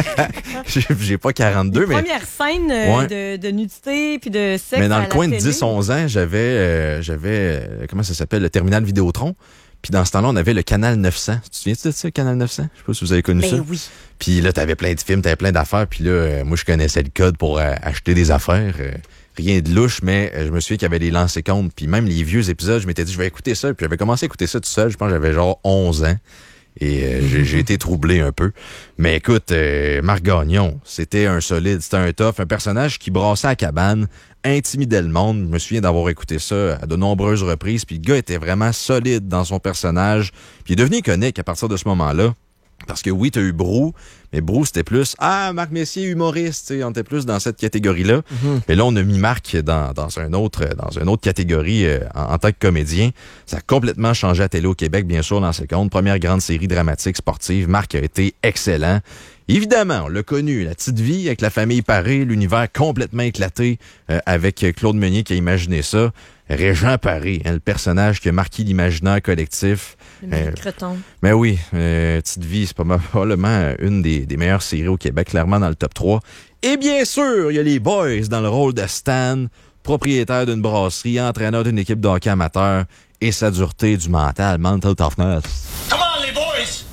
A: J'ai j'ai pas quarante-deux, mais...
P: Première scène euh,
A: Ouais.
P: de, de nudité puis de sexe.
A: Mais dans
P: à
A: le
P: la
A: coin de
P: télé.
A: dix onze ans, j'avais, euh, j'avais euh, comment ça s'appelle, le terminal Vidéotron. Puis dans ce temps-là, on avait le Canal neuf cents. Tu te souviens-tu de ça, le Canal neuf cents? Je sais pas si vous avez connu
P: ben
A: ça.
P: oui.
A: Puis là, t'avais plein de films, t'avais plein d'affaires. Puis là, euh, moi, je connaissais le code pour euh, acheter des affaires. Euh, rien de louche, mais euh, je me souviens qu'il y avait les lancers-comptes. Puis même les vieux épisodes, je m'étais dit, je vais écouter ça. Puis j'avais commencé à écouter ça tout seul. Je pense que j'avais genre onze ans. Et euh, j'ai, j'ai été troublé un peu. Mais écoute, euh, Marc Gagnon, c'était un solide, c'était un tough, un personnage qui brassait à cabane, intimidait le monde. Je me souviens d'avoir écouté ça à de nombreuses reprises. Puis le gars était vraiment solide dans son personnage. Puis il est devenu iconique à partir de ce moment-là. Parce que oui, t'as eu Brou, mais Brou, c'était plus « Ah, Marc Messier, humoriste », tu sais, on était plus dans cette catégorie-là. Mm-hmm. Mais là, on a mis Marc dans, dans, un autre, dans une autre catégorie euh, en, en tant que comédien. Ça a complètement changé la télé au Québec, bien sûr, dans ses comptes. Première grande série dramatique sportive. Marc a été excellent. Évidemment, on l'a connu, la petite vie avec la famille Paré, l'univers complètement éclaté euh, avec Claude Meunier qui a imaginé ça. Régent Paré, hein, le personnage qui a marqué l'imaginaire collectif.
P: Le euh, creton.
A: Mais oui, euh, Petite Vie, c'est probablement une des, des meilleures séries au Québec, clairement dans le top trois. Et bien sûr, il y a les Boys dans le rôle de Stan, propriétaire d'une brasserie, entraîneur d'une équipe de hockey amateur et sa dureté du mental, mental toughness.
I: Come on, les boys!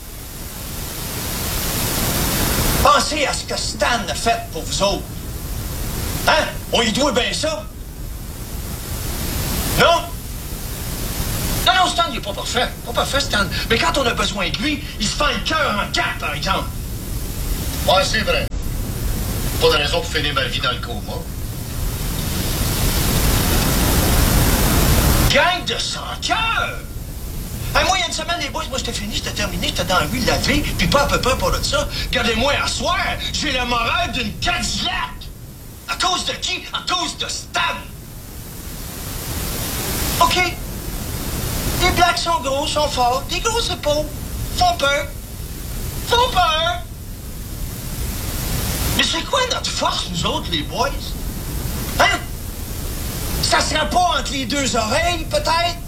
I: Pensez à ce que Stan a fait pour vous autres. Hein? On y doit bien ça? Non? Non, non, Stan, il est pas parfait. Pas parfait, Stan. Mais quand on a besoin de lui, il se fait le cœur en quatre, par exemple. Ouais, c'est vrai. Pas de raison pour finir ma vie dans le coma. Gang de sans-cœur! Hey, moi, il y a une semaine, les boys, moi, j'étais fini, j'étais terminé, j'étais dans la rue lavé, puis pas à peu près pour de ça. Regardez-moi, à soir, j'ai le moral d'une Cadillac. À cause de qui? À cause de Stan. OK. Les blacks sont gros, sont forts, des grosses épaules, font peur. Font peur. Mais c'est quoi notre force, nous autres, les boys? Hein? Ça sera pas entre les deux oreilles, peut-être?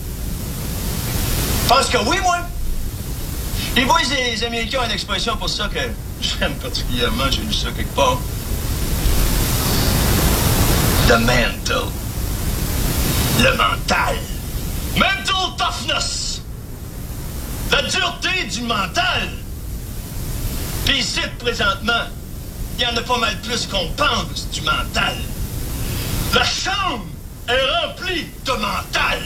I: Je pense que oui, moi. Les boys et les Américains ont une expression pour ça que j'aime particulièrement, j'ai lu ça quelque part. The mental. Le mental. Mental toughness. La dureté du mental. Puis ici, présentement, il y en a pas mal plus qu'on pense du mental. La chambre est remplie de mental.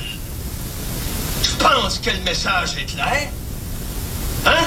I: Je pense que le message est clair. Hein?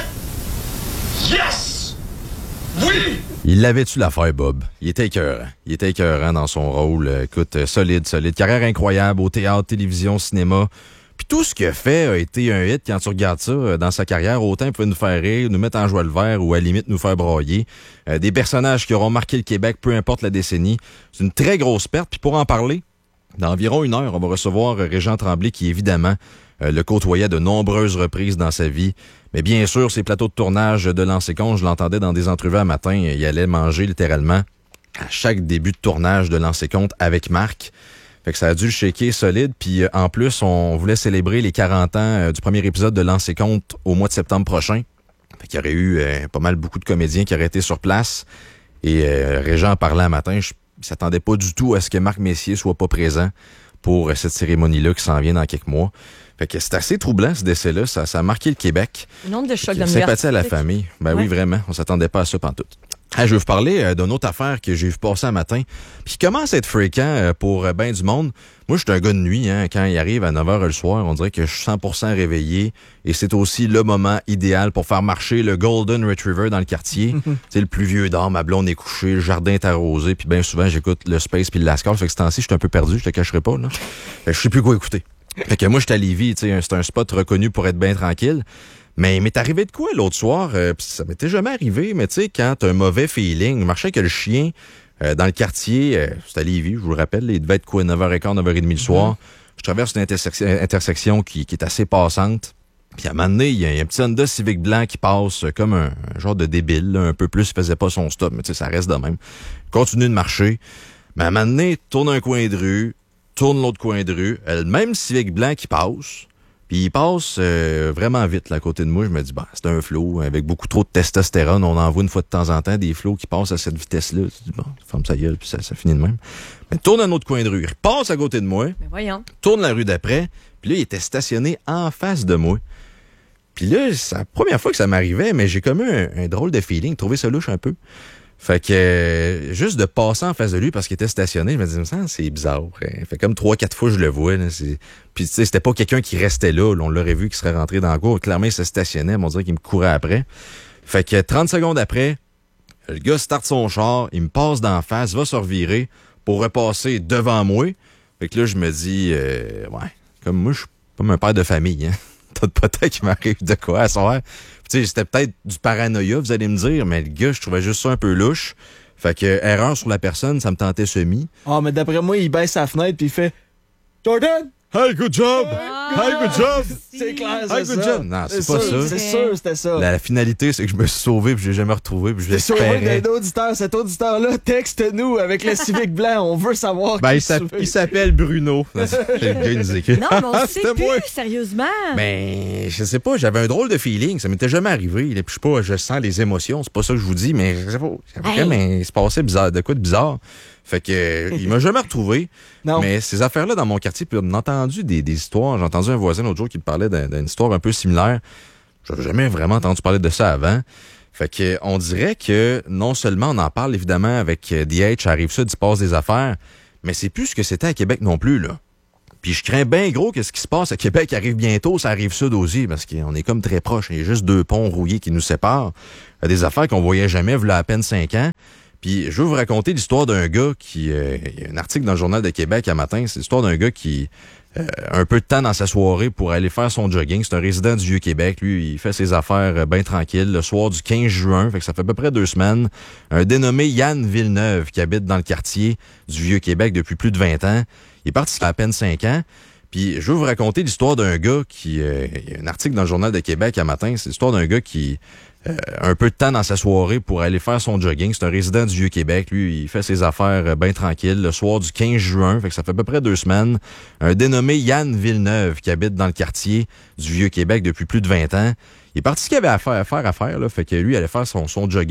I: Yes! Oui!
A: Il l'avait-tu l'affaire, Bob? Il était écœurant. Il était écœurant dans son rôle. Écoute, euh, solide, solide. Carrière incroyable au théâtre, télévision, cinéma. Puis tout ce qu'il a fait a été un hit quand tu regardes ça euh, dans sa carrière. Autant il pouvait nous faire rire, nous mettre en joie le vert ou à la limite nous faire broyer. Euh, des personnages qui auront marqué le Québec, peu importe la décennie. C'est une très grosse perte. Puis pour en parler, dans environ une heure, on va recevoir euh, Régent Tremblay qui, évidemment, euh, le côtoyait de nombreuses reprises dans sa vie. Mais bien sûr, ces plateaux de tournage de Lancer Compte, je l'entendais dans des entrevues à matin, il allait manger littéralement à chaque début de tournage de Lancer Compte avec Marc. Fait que ça a dû le shaker solide. Puis euh, en plus, on voulait célébrer les quarante ans euh, du premier épisode de Lancer Compte au mois de septembre prochain. Fait qu'il y aurait eu euh, pas mal beaucoup de comédiens qui auraient été sur place. Et euh, Régent en parlait un matin, je ne s'attendais pas du tout à ce que Marc Messier soit pas présent pour euh, cette cérémonie-là qui s'en vient dans quelques mois. Fait que c'est assez troublant, ce décès-là. Ça, ça a marqué le Québec.
P: Le nombre de chocs de
A: sympathie à la famille. Ben ouais. Oui, vraiment. On s'attendait pas à ça pantoute. Ah, je vais vous parler euh, d'une autre affaire que j'ai vu passer un matin, puis qui commence à être fréquent euh, pour euh, ben du monde. Moi, je suis un gars de nuit. Hein, quand il arrive à neuf heures le soir, on dirait que je suis cent pour cent réveillé. Et c'est aussi le moment idéal pour faire marcher le Golden Retriever dans le quartier. C'est le plus vieux d'or, ma blonde est couchée, le jardin est arrosé, puis bien souvent, j'écoute le Space puis le Lascar. Fait que ce temps-ci, je suis un peu perdu, je te cacherai pas. Là. Fait que je sais plus quoi écouter. Fait que moi, je suis à Lévis, tu sais, c'est un spot reconnu pour être bien tranquille. Mais il m'est arrivé de quoi l'autre soir? Euh, ça m'était jamais arrivé, mais tu sais, quand t'as un mauvais feeling, je marchais avec le chien euh, dans le quartier, euh, c'était à Lévis, je vous le rappelle, il devait être quoi, neuf heures quinze, neuf heures trente le soir. Mm-hmm. Je traverse une intersection, intersection qui, qui est assez passante. Puis à un moment donné, il y, y a un petit Honda Civic blanc qui passe comme un, un genre de débile, là, un peu plus, il faisait pas son stop, mais tu sais, ça reste de même. Continue de marcher. Mais à un moment donné, tourne un coin de rue, tourne l'autre coin de rue, le même Civic blanc qui passe, Puis il passe euh, vraiment vite là, à côté de moi. Je me dis, bah, c'est un flow avec beaucoup trop de testostérone. On en voit une fois de temps en temps des flots qui passent à cette vitesse-là. Je dis, bon, ferme sa gueule, puis ça, ça finit de même. Mais tourne un autre coin de rue. Il passe à côté de moi.
P: Mais voyons.
A: Tourne la rue d'après. Puis là, il était stationné en face de moi. Puis là, c'est la première fois que ça m'arrivait, mais j'ai comme eu un, un drôle de feeling, trouvé ça louche un peu. Fait que euh, juste de passer en face de lui parce qu'il était stationné, je me disais, c'est bizarre. Fait comme trois, quatre fois je le vois. Là, c'est... Puis tu sais, c'était pas quelqu'un qui restait là, là. On l'aurait vu qui serait rentré dans le cours. Clairement, il se stationnait, mais on dirait qu'il me courait après. Fait que trente secondes après, le gars starte son char, il me passe d'en face, va se revirer pour repasser devant moi. Fait que là, je me dis, euh, ouais, comme moi, je suis comme un père de famille, hein. Peut-être qu'il m'arrive de quoi à soir. Tu sais, c'était peut-être du paranoïa, vous allez me dire, mais le gars, je trouvais juste ça un peu louche. Fait que, erreur sur la personne, ça me tentait semi.
H: Ah, oh, mais d'après moi, il baisse sa fenêtre puis il fait Jordan!
A: Hey, good job!
H: Ah,
A: hey, good job!
H: C'est clair, c'est
A: hey, good
H: ça.
A: job! Non, c'est, c'est pas
H: sûr,
A: ça.
H: C'est sûr, c'était ça.
A: La, la finalité, c'est que je me suis sauvé puis je l'ai jamais retrouvé puis je l'espérais.
H: Sauvé d'un auditeur. Cet auditeur-là, texte-nous avec le Civic blanc. On veut savoir
A: ben,
H: qui
A: il, s'appelle, il s'appelle Bruno. Le gars, il nous écrit.
P: Non, mais on sait plus, moi. Sérieusement.
A: Ben, je sais pas, j'avais un drôle de feeling. Ça m'était jamais arrivé. Puis je sais pas, je sens les émotions. C'est pas ça que je vous dis, mais je sais pas. Hey. Mais il se passait bizarre, de quoi de bizarre. Fait que euh, il m'a jamais retrouvé. Non. Mais ces affaires-là dans mon quartier, puis on a entendu des, des histoires. J'ai entendu un voisin l'autre jour qui me parlait d'un, d'une histoire un peu similaire. J'avais jamais vraiment entendu parler de ça avant. Fait que on dirait que non seulement on en parle évidemment avec D H, arrive ça, d'y passe des affaires, mais c'est plus ce que c'était à Québec non plus, là. Puis je crains bien gros que ce qui se passe à Québec arrive bientôt, ça arrive sud aussi, parce qu'on est comme très proches. Il y a juste deux ponts rouillés qui nous séparent. Il y a des affaires qu'on voyait jamais, v'là à peine cinq ans. Puis je veux vous raconter l'histoire d'un gars qui... Euh, il y a un article dans le Journal de Québec à matin, c'est l'histoire d'un gars qui euh, a un peu de temps dans sa soirée pour aller faire son jogging. C'est un résident du Vieux-Québec. Lui, il fait ses affaires euh, bien tranquilles le soir du quinze juin, fait que ça fait à peu près deux semaines. Un dénommé Yann Villeneuve qui habite dans le quartier du Vieux-Québec depuis plus de vingt ans. Il est parti à peine cinq ans. Puis je veux vous raconter l'histoire d'un gars qui... Euh, il y a un article dans le Journal de Québec à matin, c'est l'histoire d'un gars qui... Euh, un peu de temps dans sa soirée pour aller faire son jogging. C'est un résident du Vieux-Québec. Lui, il fait ses affaires euh, bien tranquilles le soir du quinze juin, fait que ça fait à peu près deux semaines. Un dénommé Yann Villeneuve qui habite dans le quartier du Vieux-Québec depuis plus de vingt ans. Il est parti ce qu'il avait à faire, à faire, à faire là, fait que lui, il allait faire son, son jogging.